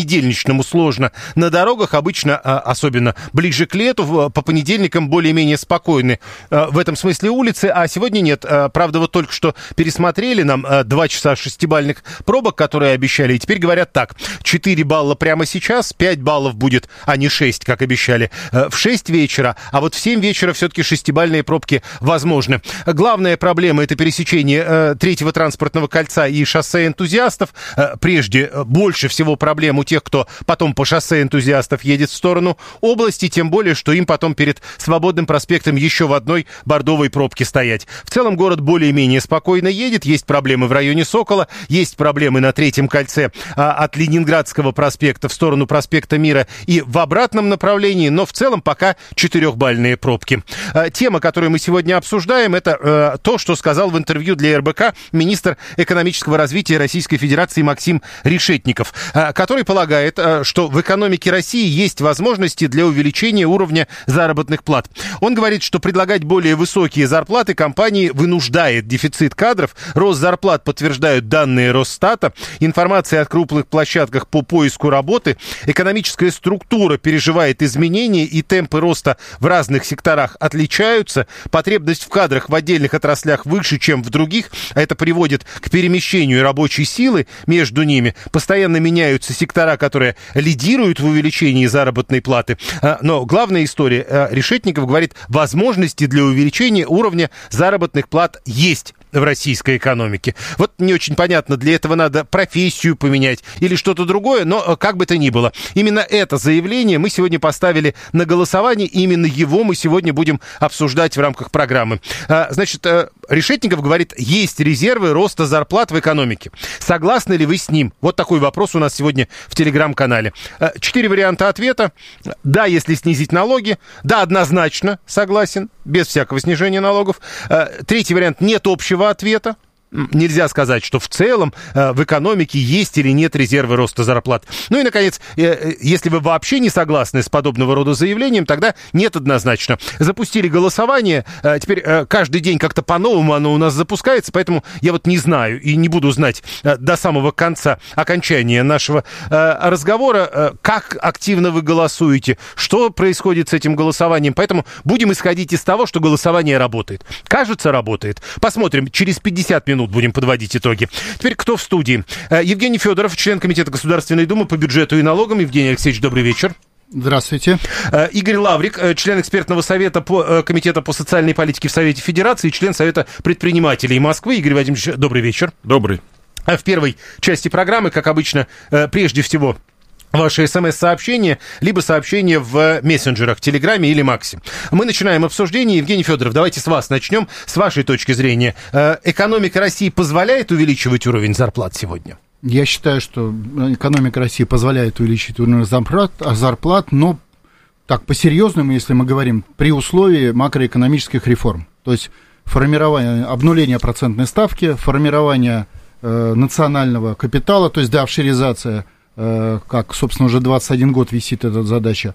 по-обычному сложно. На дорогах обычно, особенно ближе к лету, по понедельникам более-менее спокойны в этом смысле улицы, а сегодня нет. Правда, вот только что пересмотрели нам два часа шестибалльных пробок, которые обещали, и теперь говорят так: четыре балла прямо сейчас, пять баллов будет, а не шесть, как обещали, в шесть вечера, а вот в семь вечера все-таки шестибалльные пробки возможны. Главная проблема — это пересечение третьего транспортного кольца и шоссе энтузиастов. Прежде больше всего проблем у тех, кто потом по шоссе энтузиастов едет в сторону области, тем более, что им потом перед Свободным проспектом еще в одной бордовой пробке стоять. В целом город более-менее спокойно едет, есть проблемы в районе Сокола, есть проблемы на третьем кольце а, от Ленинградского проспекта в сторону проспекта Мира и в обратном направлении, но в целом пока четырехбальные пробки. А, тема, которую мы сегодня обсуждаем, это а, то, что сказал в интервью для эр бэ ка министр экономического развития Российской Федерации Максим Решетников, который полагает, что в экономике России есть возможности для увеличения уровня заработных плат. Он говорит, что предлагать более высокие зарплаты компании вынуждает дефицит кадров. Рост зарплат подтверждают данные Росстата. Информация о крупных площадках по поиску работы. Экономическая структура переживает изменения, и темпы роста в разных секторах отличаются. Потребность в кадрах в отдельных отраслях выше, чем в других. А это приводит к перемещению рабочей силы между ними. Постоянно меняются сектора, которые лидируют в увеличении заработной платы. Но главная история, Решетников говорит, возможности для увеличения уровня заработных плат есть в российской экономике. Вот не очень понятно, для этого надо профессию поменять или что-то другое, но как бы то ни было. Именно это заявление мы сегодня поставили на голосование, и именно его мы сегодня будем обсуждать в рамках программы. Значит, Решетников говорит, есть резервы роста зарплат в экономике. Согласны ли вы с ним? Вот такой вопрос у нас сегодня в Телеграм-канале. Четыре варианта ответа. Да, если снизить налоги. Да, однозначно согласен, без всякого снижения налогов. Третий вариант, нет общего ответа. Нельзя сказать, что в целом э, в экономике есть или нет резервы роста зарплат. Ну и, наконец, э, если вы вообще не согласны с подобного рода заявлением, тогда нет однозначно. Запустили голосование, э, теперь э, каждый день как-то по-новому оно у нас запускается, поэтому я вот не знаю и не буду знать э, до самого конца окончания нашего э, разговора, э, как активно вы голосуете, что происходит с этим голосованием. Поэтому будем исходить из того, что голосование работает. Кажется, работает. Посмотрим, через пятьдесят минут будем подводить итоги. Теперь кто в студии? Евгений Федоров, член Комитета Государственной Думы по бюджету и налогам. Евгений Алексеевич, добрый вечер. Здравствуйте. Игорь Лаврик, член экспертного совета по Комитета по социальной политике в Совете Федерации, член Совета предпринимателей Москвы. Игорь Владимирович, добрый вечер. Добрый. В первой части программы, как обычно, прежде всего, ваши смс-сообщения, либо сообщения в мессенджерах, Телеграме или Максе. Мы начинаем обсуждение. Евгений Федоров, давайте с вас начнем. С вашей точки зрения, экономика России позволяет увеличивать уровень зарплат сегодня? Я считаю, что экономика России позволяет увеличить уровень зарплат, зарплат, но так по-серьезному, если мы говорим, при условии макроэкономических реформ. То есть формирование, обнуление процентной ставки, формирование э, национального капитала, то есть деофшоризация, как, собственно, уже двадцать один год висит эта задача,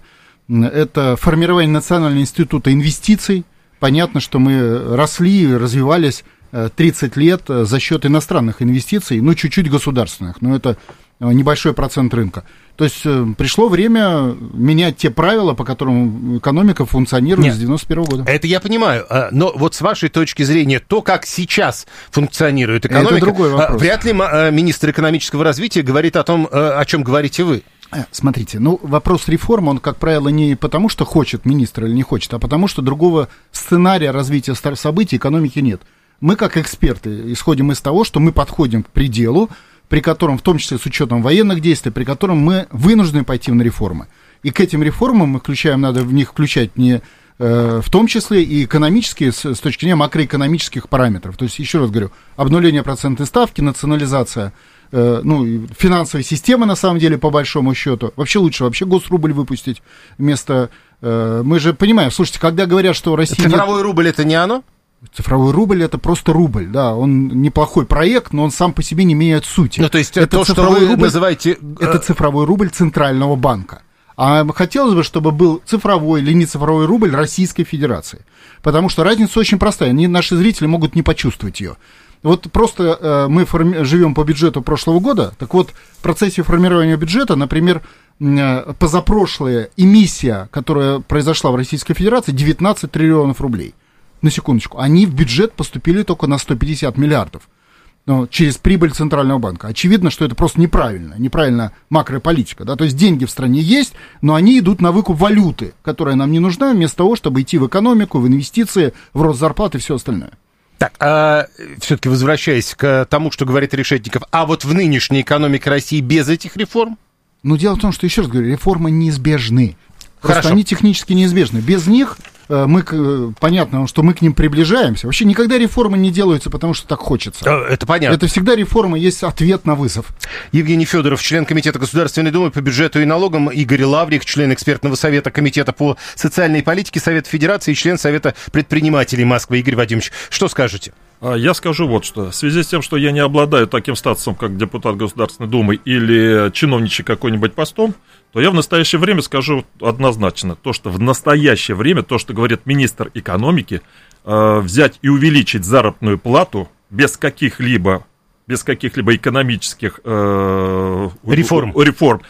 это формирование Национального института инвестиций. Понятно, что мы росли, развивались тридцать лет за счет иностранных инвестиций, ну, чуть-чуть государственных, но это небольшой процент рынка. То есть пришло время менять те правила, по которым экономика функционирует Нет, с девяносто первого года. Это я понимаю, но вот с вашей точки зрения, то, как сейчас функционирует экономика, это другой вопрос. Вряд ли министр экономического развития говорит о том, о чем говорите вы. Смотрите, ну, вопрос реформы, он, как правило, не потому, что хочет министр или не хочет, а потому, что другого сценария развития событий экономики нет. Мы, как эксперты, исходим из того, что мы подходим к пределу, при котором, в том числе с учетом военных действий, при котором мы вынуждены пойти на реформы. И к этим реформам мы включаем, надо в них включать не, э, в том числе и экономические, с, с точки зрения макроэкономических параметров. То есть, еще раз говорю, обнуление процентной ставки, национализация, э, ну, финансовой системы, на самом деле, по большому счету. Вообще лучше вообще госрубль выпустить вместо... Э, мы же понимаем, слушайте, когда говорят, что Россия... Цифровой нет... рубль — это не оно? Цифровой рубль — это просто рубль, да, он неплохой проект, но он сам по себе не меняет сути. Ну, то есть это то, что вы рубль, называете... Это цифровой рубль Центрального банка. А хотелось бы, чтобы был цифровой или не цифровой рубль Российской Федерации. Потому что разница очень простая, наши зрители могут не почувствовать ее. Вот просто э, мы форми- живем по бюджету прошлого года, так вот в процессе формирования бюджета, например, э, позапрошлая эмиссия, которая произошла в Российской Федерации, девятнадцать триллионов рублей. На секундочку. Они в бюджет поступили только на сто пятьдесят миллиардов. Ну, через прибыль Центрального банка. Очевидно, что это просто неправильно, неправильная макрополитика, да, то есть деньги в стране есть, но они идут на выкуп валюты, которая нам не нужна, вместо того, чтобы идти в экономику, в инвестиции, в рост зарплат и все остальное. Так, а все-таки возвращаясь к тому, что говорит Решетников, а вот в нынешней экономике России без этих реформ? Ну, дело в том, что, еще раз говорю, реформы неизбежны. Просто Хорошо. Они технически неизбежны. Без них мы, понятно, что мы к ним приближаемся. Вообще никогда реформы не делаются, потому что так хочется. Это понятно. Это всегда реформа, есть ответ на вызов. Евгений Федоров, член Комитета Государственной Думы по бюджету и налогам, Игорь Лаврик, член экспертного совета Комитета по социальной политике Совета Федерации и член Совета предпринимателей Москвы. Игорь Вадимович, что скажете? Я скажу вот что. В связи с тем, что я не обладаю таким статусом, как депутат Государственной Думы или чиновничий какой-нибудь постом, то я в настоящее время скажу однозначно, то, что в настоящее время, то, что говорит министр экономики, э, взять и увеличить заработную плату без каких-либо, без каких-либо экономических э, реформ. реформ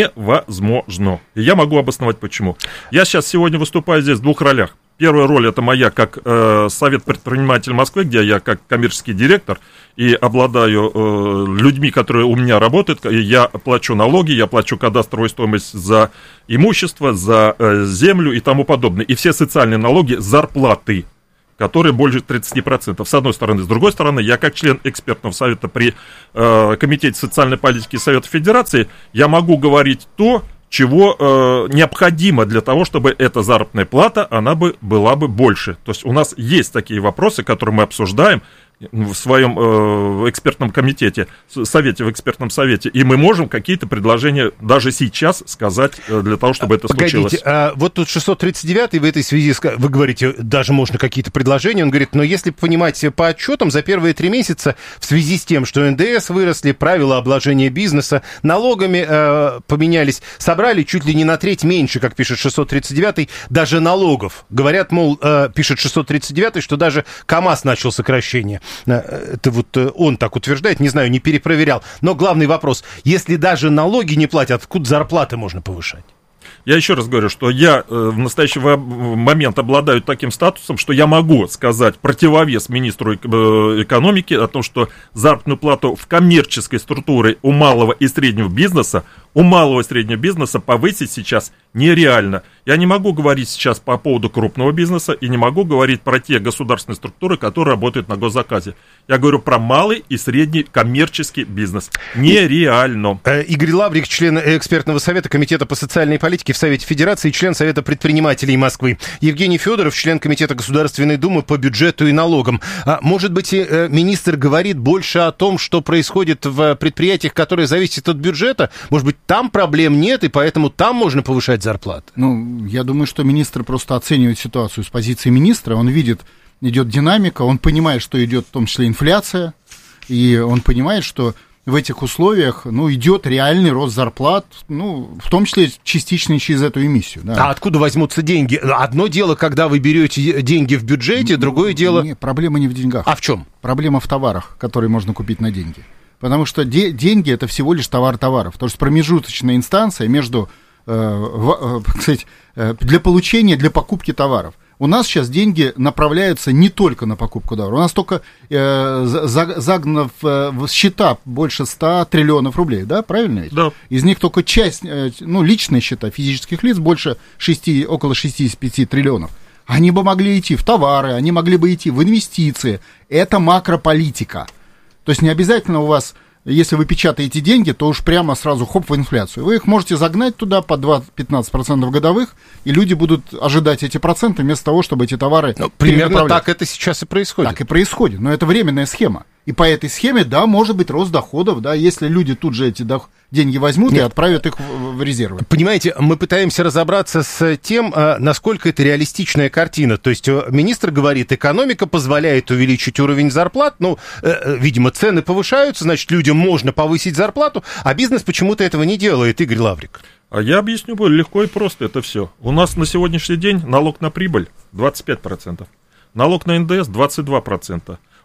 невозможно. И я могу обосновать почему. Я сейчас сегодня выступаю здесь в двух ролях. Первая роль — это моя как э, Совет предпринимателей Москвы, где я как коммерческий директор и обладаю э, людьми, которые у меня работают. Я плачу налоги, я плачу кадастровую стоимость за имущество, за э, землю и тому подобное. И все социальные налоги, зарплаты, которые больше тридцать процентов. С одной стороны. С другой стороны, я как член экспертного совета при э, Комитете социальной политики Совета Федерации, я могу говорить то, чего э, необходимо для того, чтобы эта заработная плата, она бы была бы больше. То есть у нас есть такие вопросы, которые мы обсуждаем в своем э, экспертном комитете, совете, в экспертном совете, и мы можем какие-то предложения даже сейчас сказать э, для того, чтобы это Погодите, случилось. А вот тут шестьсот тридцать девятый в этой связи, вы говорите, даже можно какие-то предложения, он говорит, но если понимать по отчетам, за первые три месяца в связи с тем, что эн дэ эс выросли, правила обложения бизнеса, налогами э, поменялись, собрали чуть ли не на треть меньше, как пишет шестьсот тридцать девятый, даже налогов. Говорят, мол, э, пишет шестьсот тридцать девятый, что даже КАМАЗ начал сокращение. Это вот он так утверждает, не знаю, не перепроверял. Но главный вопрос, если даже налоги не платят, откуда зарплаты можно повышать? Я еще раз говорю, что я э, в настоящий момент обладаю таким статусом, что я могу сказать противовес министру экономики о том, что заработную плату в коммерческой структуре у малого и среднего бизнеса, у малого и среднего бизнеса повысить сейчас нереально. Я не могу говорить сейчас по поводу крупного бизнеса и не могу говорить про те государственные структуры, которые работают на госзаказе. Я говорю про малый и средний коммерческий бизнес. Нереально. Игорь Лаврик, член экспертного совета Комитета по социальной политике в Совете Федерации, член Совета предпринимателей Москвы. Евгений Федоров, член Комитета Государственной Думы по бюджету и налогам. А может быть, министр говорит больше о том, что происходит в предприятиях, которые зависят от бюджета? Может быть, там проблем нет, и поэтому там можно повышать зарплаты? Ну, я думаю, что министр просто оценивает ситуацию с позиции министра. Он видит, идет динамика, он понимает, что идет в том числе инфляция, и он понимает, что в этих условиях, ну, идет реальный рост зарплат, ну, в том числе частично через эту эмиссию. Да. А откуда возьмутся деньги? Одно дело, когда вы берете деньги в бюджете, другое дело... Нет, проблема не в деньгах. А в чем? Проблема в товарах, которые можно купить на деньги. Потому что де- деньги — это всего лишь товар товаров. То есть промежуточная инстанция между, э, в, э, кстати, э, для получения, для покупки товаров. У нас сейчас деньги направляются не только на покупку товаров. У нас только э, за, загнано в, в счета больше ста триллионов рублей, да, правильно ведь? Да. Из них только часть, э, ну, личные счета физических лиц больше шести, около шестидесяти пяти триллионов. Они бы могли идти в товары, они могли бы идти в инвестиции. Это макрополитика. То есть не обязательно у вас, если вы печатаете деньги, то уж прямо сразу хоп в инфляцию. Вы их можете загнать туда по двадцать-пятнадцать процентов годовых, и люди будут ожидать эти проценты вместо того, чтобы эти товары... Ну, примерно так это сейчас и происходит. Так и происходит, но это временная схема. И по этой схеме, да, может быть рост доходов, да, если люди тут же эти дох- деньги возьмут Нет. и отправят их в, в резервы. Понимаете, мы пытаемся разобраться с тем, насколько это реалистичная картина. То есть министр говорит, экономика позволяет увеличить уровень зарплат, ну, видимо, цены повышаются, значит, людям можно повысить зарплату, а бизнес почему-то этого не делает, Игорь Лаврик. А я объясню более легко и просто это все. У нас на сегодняшний день налог на прибыль двадцать пять процентов, налог на эн дэ эс двадцать два процента.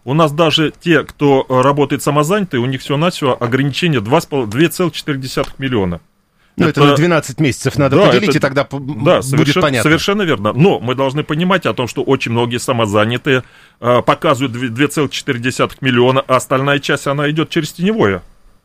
У нас даже те, кто работает самозанятые, у них всего-навсего ограничение два целых четыре десятых миллиона. Ну, это, это на двенадцать месяцев надо да, поделить, это, и тогда да, будет совершенно, понятно. Совершенно верно. Но мы должны понимать о том, что очень многие самозанятые э, показывают два целых четыре десятых миллиона, а остальная часть, она идет через теневое.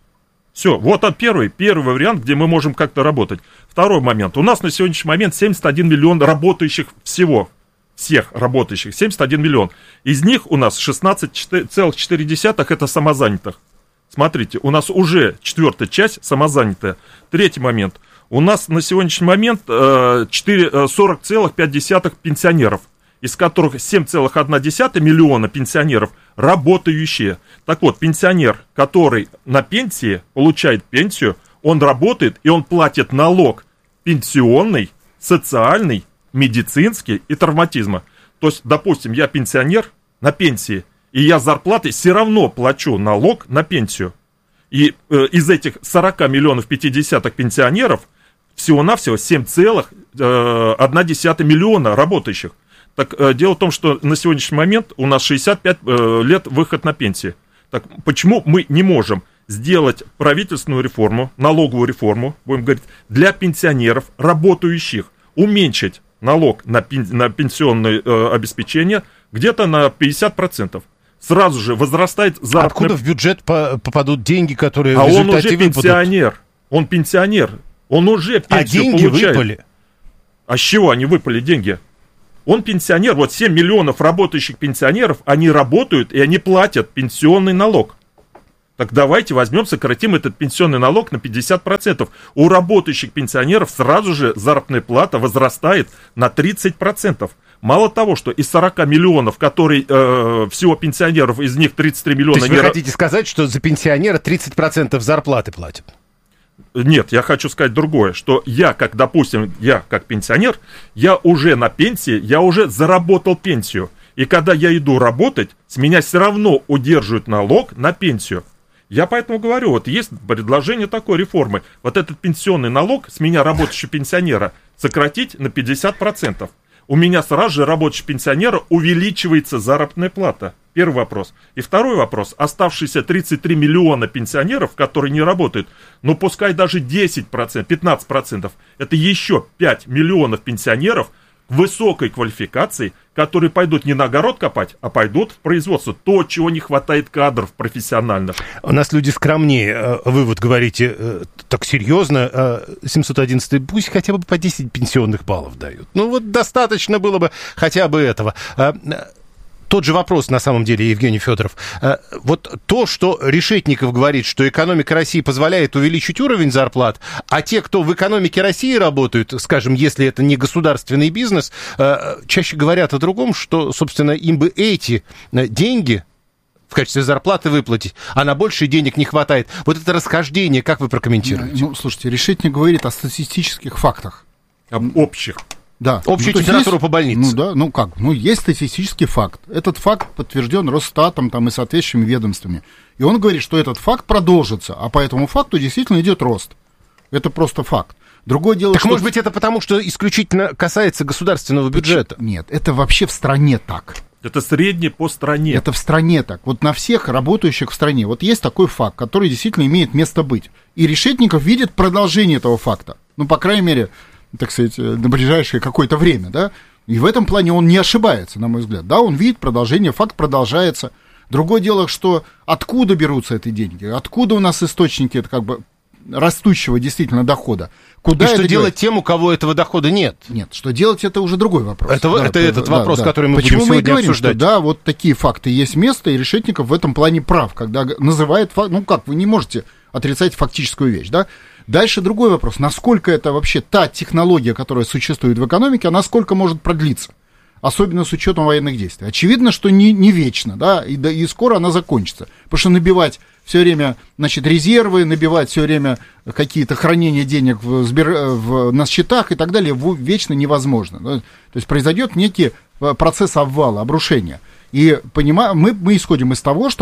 Все, вот он первый, первый вариант, где мы можем как-то работать. Второй момент. У нас на сегодняшний момент семьдесят один миллион работающих всего, всех работающих, семьдесят один миллион. Из них у нас шестнадцать целых четыре десятых это самозанятых. Смотрите, у нас уже четвертая часть самозанятая. Третий момент. У нас на сегодняшний момент э, сорок целых пять десятых пенсионеров, из которых семь целых одна десятая миллиона пенсионеров работающие. Так вот, пенсионер, который на пенсии, получает пенсию, он работает и он платит налог пенсионный, социальный, медицинский и травматизма. То есть, допустим, я пенсионер на пенсии, и я с зарплатой все равно плачу налог на пенсию. И э, из этих сорок миллионов пятидесятых пенсионеров всего-навсего семь целых одна десятая миллиона работающих. Так э, дело в том, что на сегодняшний момент у нас шестьдесят пять э, лет выход на пенсию. Так почему мы не можем сделать правительственную реформу, налоговую реформу, будем говорить, для пенсионеров, работающих, уменьшить налог на, пен, на пенсионное э, обеспечение где-то на пятьдесят процентов? Сразу же возрастает заработная... Откуда в бюджет попадут деньги, которые а в результате он уже выпадут? пенсионер. Он пенсионер. Он уже пенсию а деньги получает. Выпали? А с чего они выпали, деньги? Он пенсионер. Вот семь миллионов работающих пенсионеров, они работают и они платят пенсионный налог. Так давайте возьмем, сократим этот пенсионный налог на пятьдесят процентов. У работающих пенсионеров сразу же заработная плата возрастает на тридцать процентов. Мало того, что из сорок миллионов, которые э, всего пенсионеров, из них тридцать три миллиона... То есть вы не... хотите сказать, что за пенсионера тридцать процентов зарплаты платят? Нет, я хочу сказать другое, что я, как, допустим, я как пенсионер, я уже на пенсии, я уже заработал пенсию. И когда я иду работать, с меня все равно удерживают налог на пенсию. Я поэтому говорю, вот есть предложение такой реформы. Вот этот пенсионный налог с меня, работающего пенсионера, сократить на пятьдесят процентов. У меня сразу же работающего пенсионера увеличивается заработная плата. Первый вопрос. И второй вопрос. Оставшиеся тридцать три миллиона пенсионеров, которые не работают, ну пускай даже десять процентов, пятнадцать процентов, это еще пять миллионов пенсионеров высокой квалификации, которые пойдут не на огород копать, а пойдут в производство. То, чего не хватает кадров профессиональных. У нас люди скромнее. Вы вот говорите так серьезно, семьсот одиннадцатый, пусть хотя бы по десять пенсионных баллов дают. Ну вот достаточно было бы хотя бы этого. Тот же вопрос, на самом деле, Евгений Федоров. Вот то, что Решетников говорит, что экономика России позволяет увеличить уровень зарплат, а те, кто в экономике России работают, скажем, если это не государственный бизнес, чаще говорят о другом, что, собственно, им бы эти деньги в качестве зарплаты выплатить, а на больше денег не хватает. Вот это расхождение, как вы прокомментируете? Ну, слушайте, Решетник говорит о статистических фактах. Об общих. Да. Общую ну, температуру есть, по больнице. Ну да, ну как, ну есть статистический факт. Этот факт подтвержден Росстатом там, и соответствующими ведомствами. И он говорит, что этот факт продолжится, а по этому факту действительно идет рост. Это просто факт. Другое дело, так что... может быть это потому, что исключительно касается государственного бюджета? Нет, это вообще в стране так. Это средний по стране. Это в стране так. Вот на всех работающих в стране. Вот есть такой факт, который действительно имеет место быть. И Решетников видит продолжение этого факта. Ну, по крайней мере... так сказать, на ближайшее какое-то время, да, и в этом плане он не ошибается, на мой взгляд, да, он видит продолжение, факт продолжается. Другое дело, что откуда берутся эти деньги, откуда у нас источники, это как бы, растущего действительно дохода. Куда и что делать делать тем, у кого этого дохода нет? Нет, что делать, это уже другой вопрос. Это, да, это да, этот да, вопрос, да. который мы Почему будем мы сегодня говорим, обсуждать? Что, да, вот такие факты есть место, и Решетников в этом плане прав, когда называет факт, ну как, вы не можете отрицать фактическую вещь, да. Дальше другой вопрос, насколько это вообще та технология, которая существует в экономике, она сколько может продлиться, особенно с учетом военных действий. Очевидно, что не, не вечно, да, и, да, и скоро она закончится, потому что набивать все время, значит, резервы, набивать все время какие-то хранения денег в, в, на счетах и так далее вечно невозможно. Да? То есть произойдет некий процесс обвала, обрушения. И понимаем, мы, мы исходим из того, что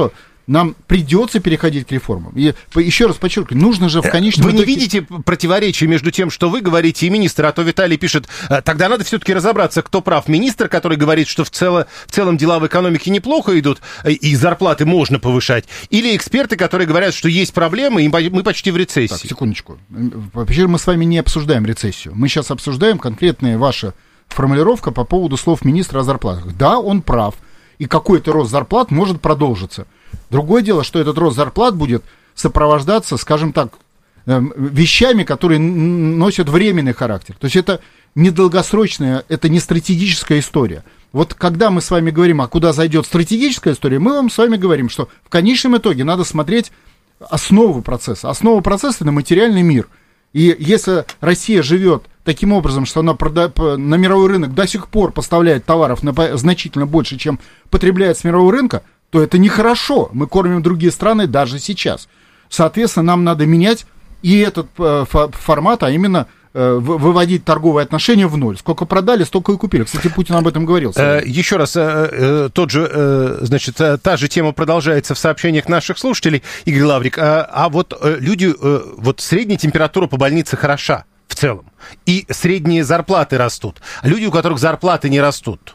нам придется переходить к реформам. И еще раз подчеркиваю, нужно же в конечном Вы итоге... не видите противоречия между тем, что вы говорите, и министр, а то Виталий пишет, тогда надо все-таки разобраться, кто прав. Министр, который говорит, что в, цело, в целом дела в экономике неплохо идут, и зарплаты можно повышать, или эксперты, которые говорят, что есть проблемы, и мы почти в рецессии. Так, секундочку. Вообще мы с вами не обсуждаем рецессию. Мы сейчас обсуждаем конкретные ваши формулировка по поводу слов министра о зарплатах. Да, он прав, и какой-то рост зарплат может продолжиться. Другое дело, что этот рост зарплат будет сопровождаться, скажем так, вещами, которые носят временный характер. То есть это не долгосрочная, это не стратегическая история. Вот когда мы с вами говорим, а куда зайдет стратегическая история, мы вам с вами говорим, что в конечном итоге надо смотреть основу процесса. Основа процесса – это материальный мир. И если Россия живет таким образом, что она прода- на мировой рынок до сих пор поставляет товаров на по- значительно больше, чем потребляет с мирового рынка, то это нехорошо. Мы кормим другие страны даже сейчас. Соответственно, нам надо менять и этот э, формат, а именно э, выводить торговые отношения в ноль. Сколько продали, столько и купили. Кстати, Путин об этом говорил. Э, еще раз, э, э, тот же, э, значит, э, та же тема продолжается в сообщениях наших слушателей. Игорь Лаврик, э, а вот э, люди, э, вот средняя температура по больнице хороша в целом, и средние зарплаты растут. А люди, у которых зарплаты не растут,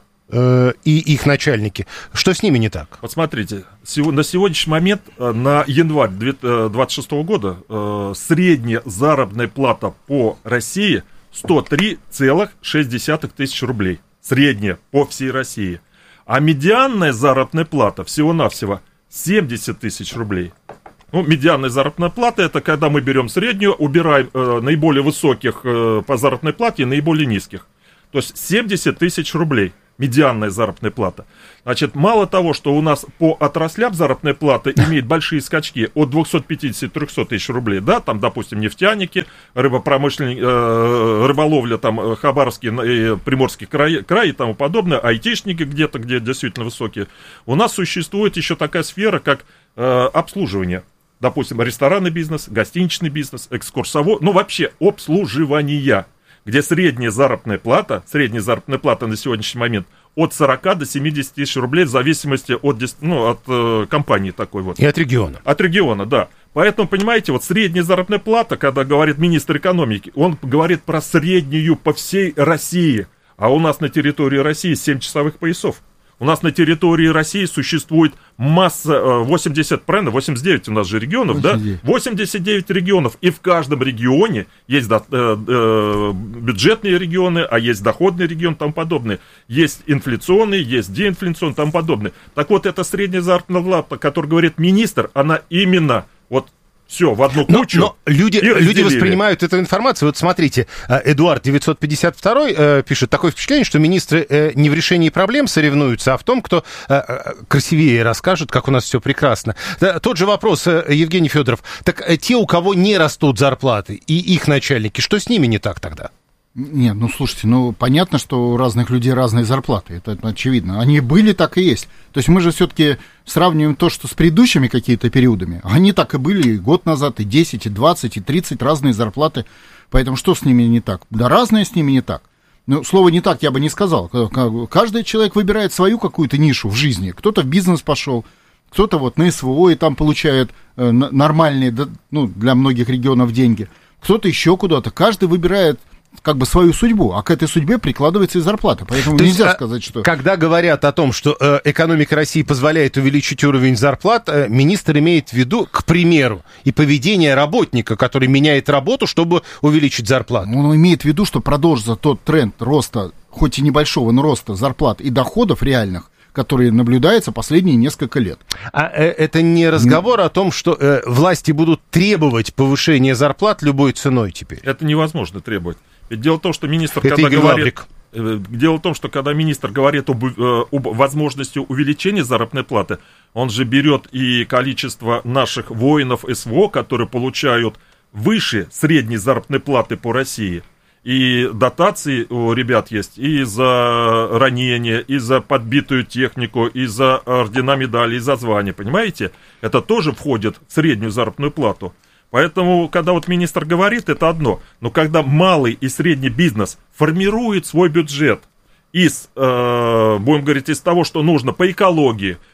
и их начальники. Что с ними не так? Вот смотрите, на сегодняшний момент, на январь две тысячи двадцать шестого года, средняя заработная плата по России сто три целых шесть десятых тысяч рублей. Средняя по всей России. А медианная заработная плата всего-навсего семьдесят тысяч рублей. Ну, медианная заработная плата — это когда мы берем среднюю, убираем э, наиболее высоких э, по заработной плате и наиболее низких. То есть семьдесят тысяч рублей. Медианная заработная плата. Значит, мало того, что у нас по отраслям заработная плата имеет большие скачки от двухсот пятидесяти до трехсот тысяч рублей, да, там, допустим, нефтяники, рыбопромышленники, э, рыболовля, там, Хабаровский, э, Приморский край, край и тому подобное, айтишники где-то, где действительно высокие. У нас существует еще такая сфера, как э, обслуживание. Допустим, ресторанный бизнес, гостиничный бизнес, экскурсовод, ну, вообще, обслуживание, где средняя заработная плата, средняя заработная плата на сегодняшний момент от сорока до семидесяти тысяч рублей в зависимости от, ну, от э, компании такой вот. И от региона. От региона, да. Поэтому, понимаете, вот средняя заработная плата, когда говорит министр экономики, он говорит про среднюю по всей России, а у нас на территории России семь часовых поясов. У нас на территории России существует масса, восемьдесят, правильно, восемьдесят девять у нас же регионов, восемьдесят девять. Да? восемьдесят девять регионов, и в каждом регионе есть да, э, э, бюджетные регионы, а есть доходные регионы и тому подобное. Есть инфляционные, есть деинфляционные и тому подобное. Так вот, эта средняя заработная плата, которую говорит министр, она именно вот все в одну кучу. Но, но люди, люди воспринимают эту информацию. Вот смотрите, Эдуард девятьсот пятьдесят два э, пишет, такое впечатление, что министры э, не в решении проблем соревнуются, а в том, кто э, красивее расскажет, как у нас все прекрасно. Да, тот же вопрос, э, Евгений Федоров. Так э, те, у кого не растут зарплаты, и их начальники, что с ними не так тогда? Нет, ну слушайте, ну понятно, что у разных людей разные зарплаты, это, это очевидно. Они были, так и есть. То есть мы же все-таки сравниваем то, что с предыдущими какими-то периодами. Они так и были и год назад, и десять, и двадцать, и тридцать разные зарплаты. Поэтому что с ними не так? Да разные с ними не так. Ну, слово «не так» я бы не сказал. Каждый человек выбирает свою какую-то нишу в жизни. Кто-то в бизнес пошел, кто-то вот на СВО и там получает нормальные, ну, для многих регионов деньги. Кто-то еще куда-то. Каждый выбирает как бы свою судьбу, а к этой судьбе прикладывается и зарплата. Поэтому То нельзя есть, сказать, что... Когда говорят о том, что э, экономика России позволяет увеличить уровень зарплат, э, министр имеет в виду, к примеру, и поведение работника, который меняет работу, чтобы увеличить зарплату. Он имеет в виду, что продолжится тот тренд роста, хоть и небольшого, но роста зарплат и доходов реальных, которые наблюдаются последние несколько лет. А э, это не разговор mm. о том, что э, власти будут требовать повышения зарплат любой ценой теперь? Это невозможно требовать. Ведь дело в том, что министр, это когда Игорь говорит... Лаврик. Дело в том, что когда министр говорит об, об возможности увеличения заработной платы, он же берет и количество наших воинов СВО, которые получают выше средней заработной платы по России. И дотации у ребят есть и за ранения, и за подбитую технику, и за ордена, медали, и за звания, понимаете? Это тоже входит в среднюю заработную плату. Поэтому, когда вот министр говорит, это одно. Но когда малый и средний бизнес формирует свой бюджет из, э, будем говорить, из того, что нужно по экологии,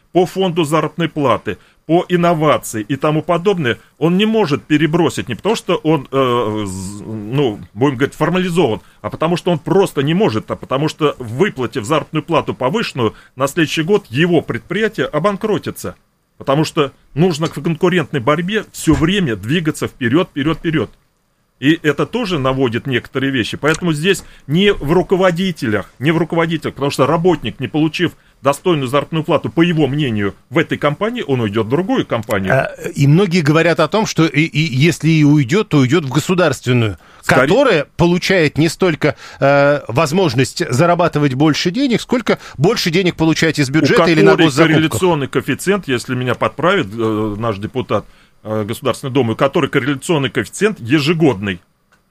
по фонду заработной платы, по инновации и тому подобное, он не может перебросить, не потому что он, э, ну, будем говорить, формализован, а потому что он просто не может, а потому что, выплатив заработную плату повышенную, на следующий год его предприятие обанкротится. Потому что нужно в конкурентной борьбе все время двигаться вперед, вперед, вперед. И это тоже наводит некоторые вещи. Поэтому здесь не в руководителях, не в руководителях, потому что работник, не получив достойную заработную плату, по его мнению, в этой компании, он уйдет в другую компанию. И многие говорят о том, что и, и если и уйдет, то уйдет в государственную, Скорее... которая получает не столько э, возможность зарабатывать больше денег, сколько больше денег получать из бюджета или на госзакупках. Корреляционный коэффициент, если меня подправит э, наш депутат э, Государственной Думы, который корреляционный коэффициент ежегодный.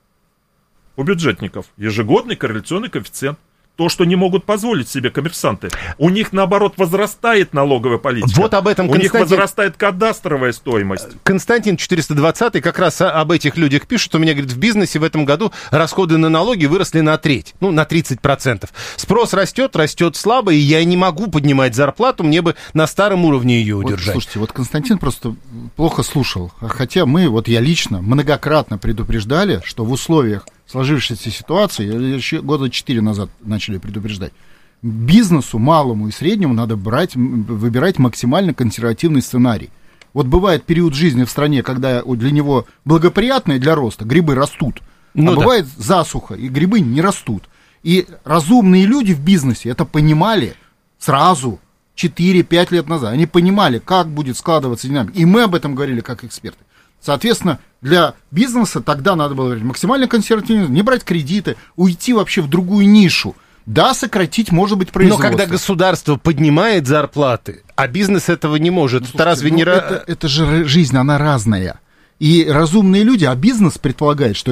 У бюджетников ежегодный корреляционный коэффициент. То, что не могут позволить себе коммерсанты. У них, наоборот, возрастает налоговая политика. Вот об этом У Константин... них возрастает кадастровая стоимость. Константин четыреста двадцатый как раз об этих людях пишет. У меня, говорит, в бизнесе в этом году расходы на налоги выросли на треть, ну, на тридцать процентов. Спрос растет, растет слабо, и я не могу поднимать зарплату, мне бы на старом уровне ее удержать. Вот, слушайте, вот Константин просто плохо слушал. Хотя мы, вот я лично, многократно предупреждали, что в условиях сложившейся ситуации, еще года четыре назад начали предупреждать, бизнесу, малому и среднему надо брать, выбирать максимально консервативный сценарий. Вот бывает период жизни в стране, когда для него благоприятный для роста, грибы растут, ну, а да. бывает засуха, и грибы не растут. И разумные люди в бизнесе это понимали сразу, четыре-пять лет назад. Они понимали, как будет складываться динамика. И мы об этом говорили как эксперты. Соответственно, для бизнеса тогда надо было говорить максимально консервативно, не брать кредиты, уйти вообще в другую нишу. Да, сократить, может быть, производство. Но когда государство поднимает зарплаты, а бизнес этого не может, ну, это разве ну, не... Это, это же жизнь, она разная. И разумные люди, а бизнес предполагает, что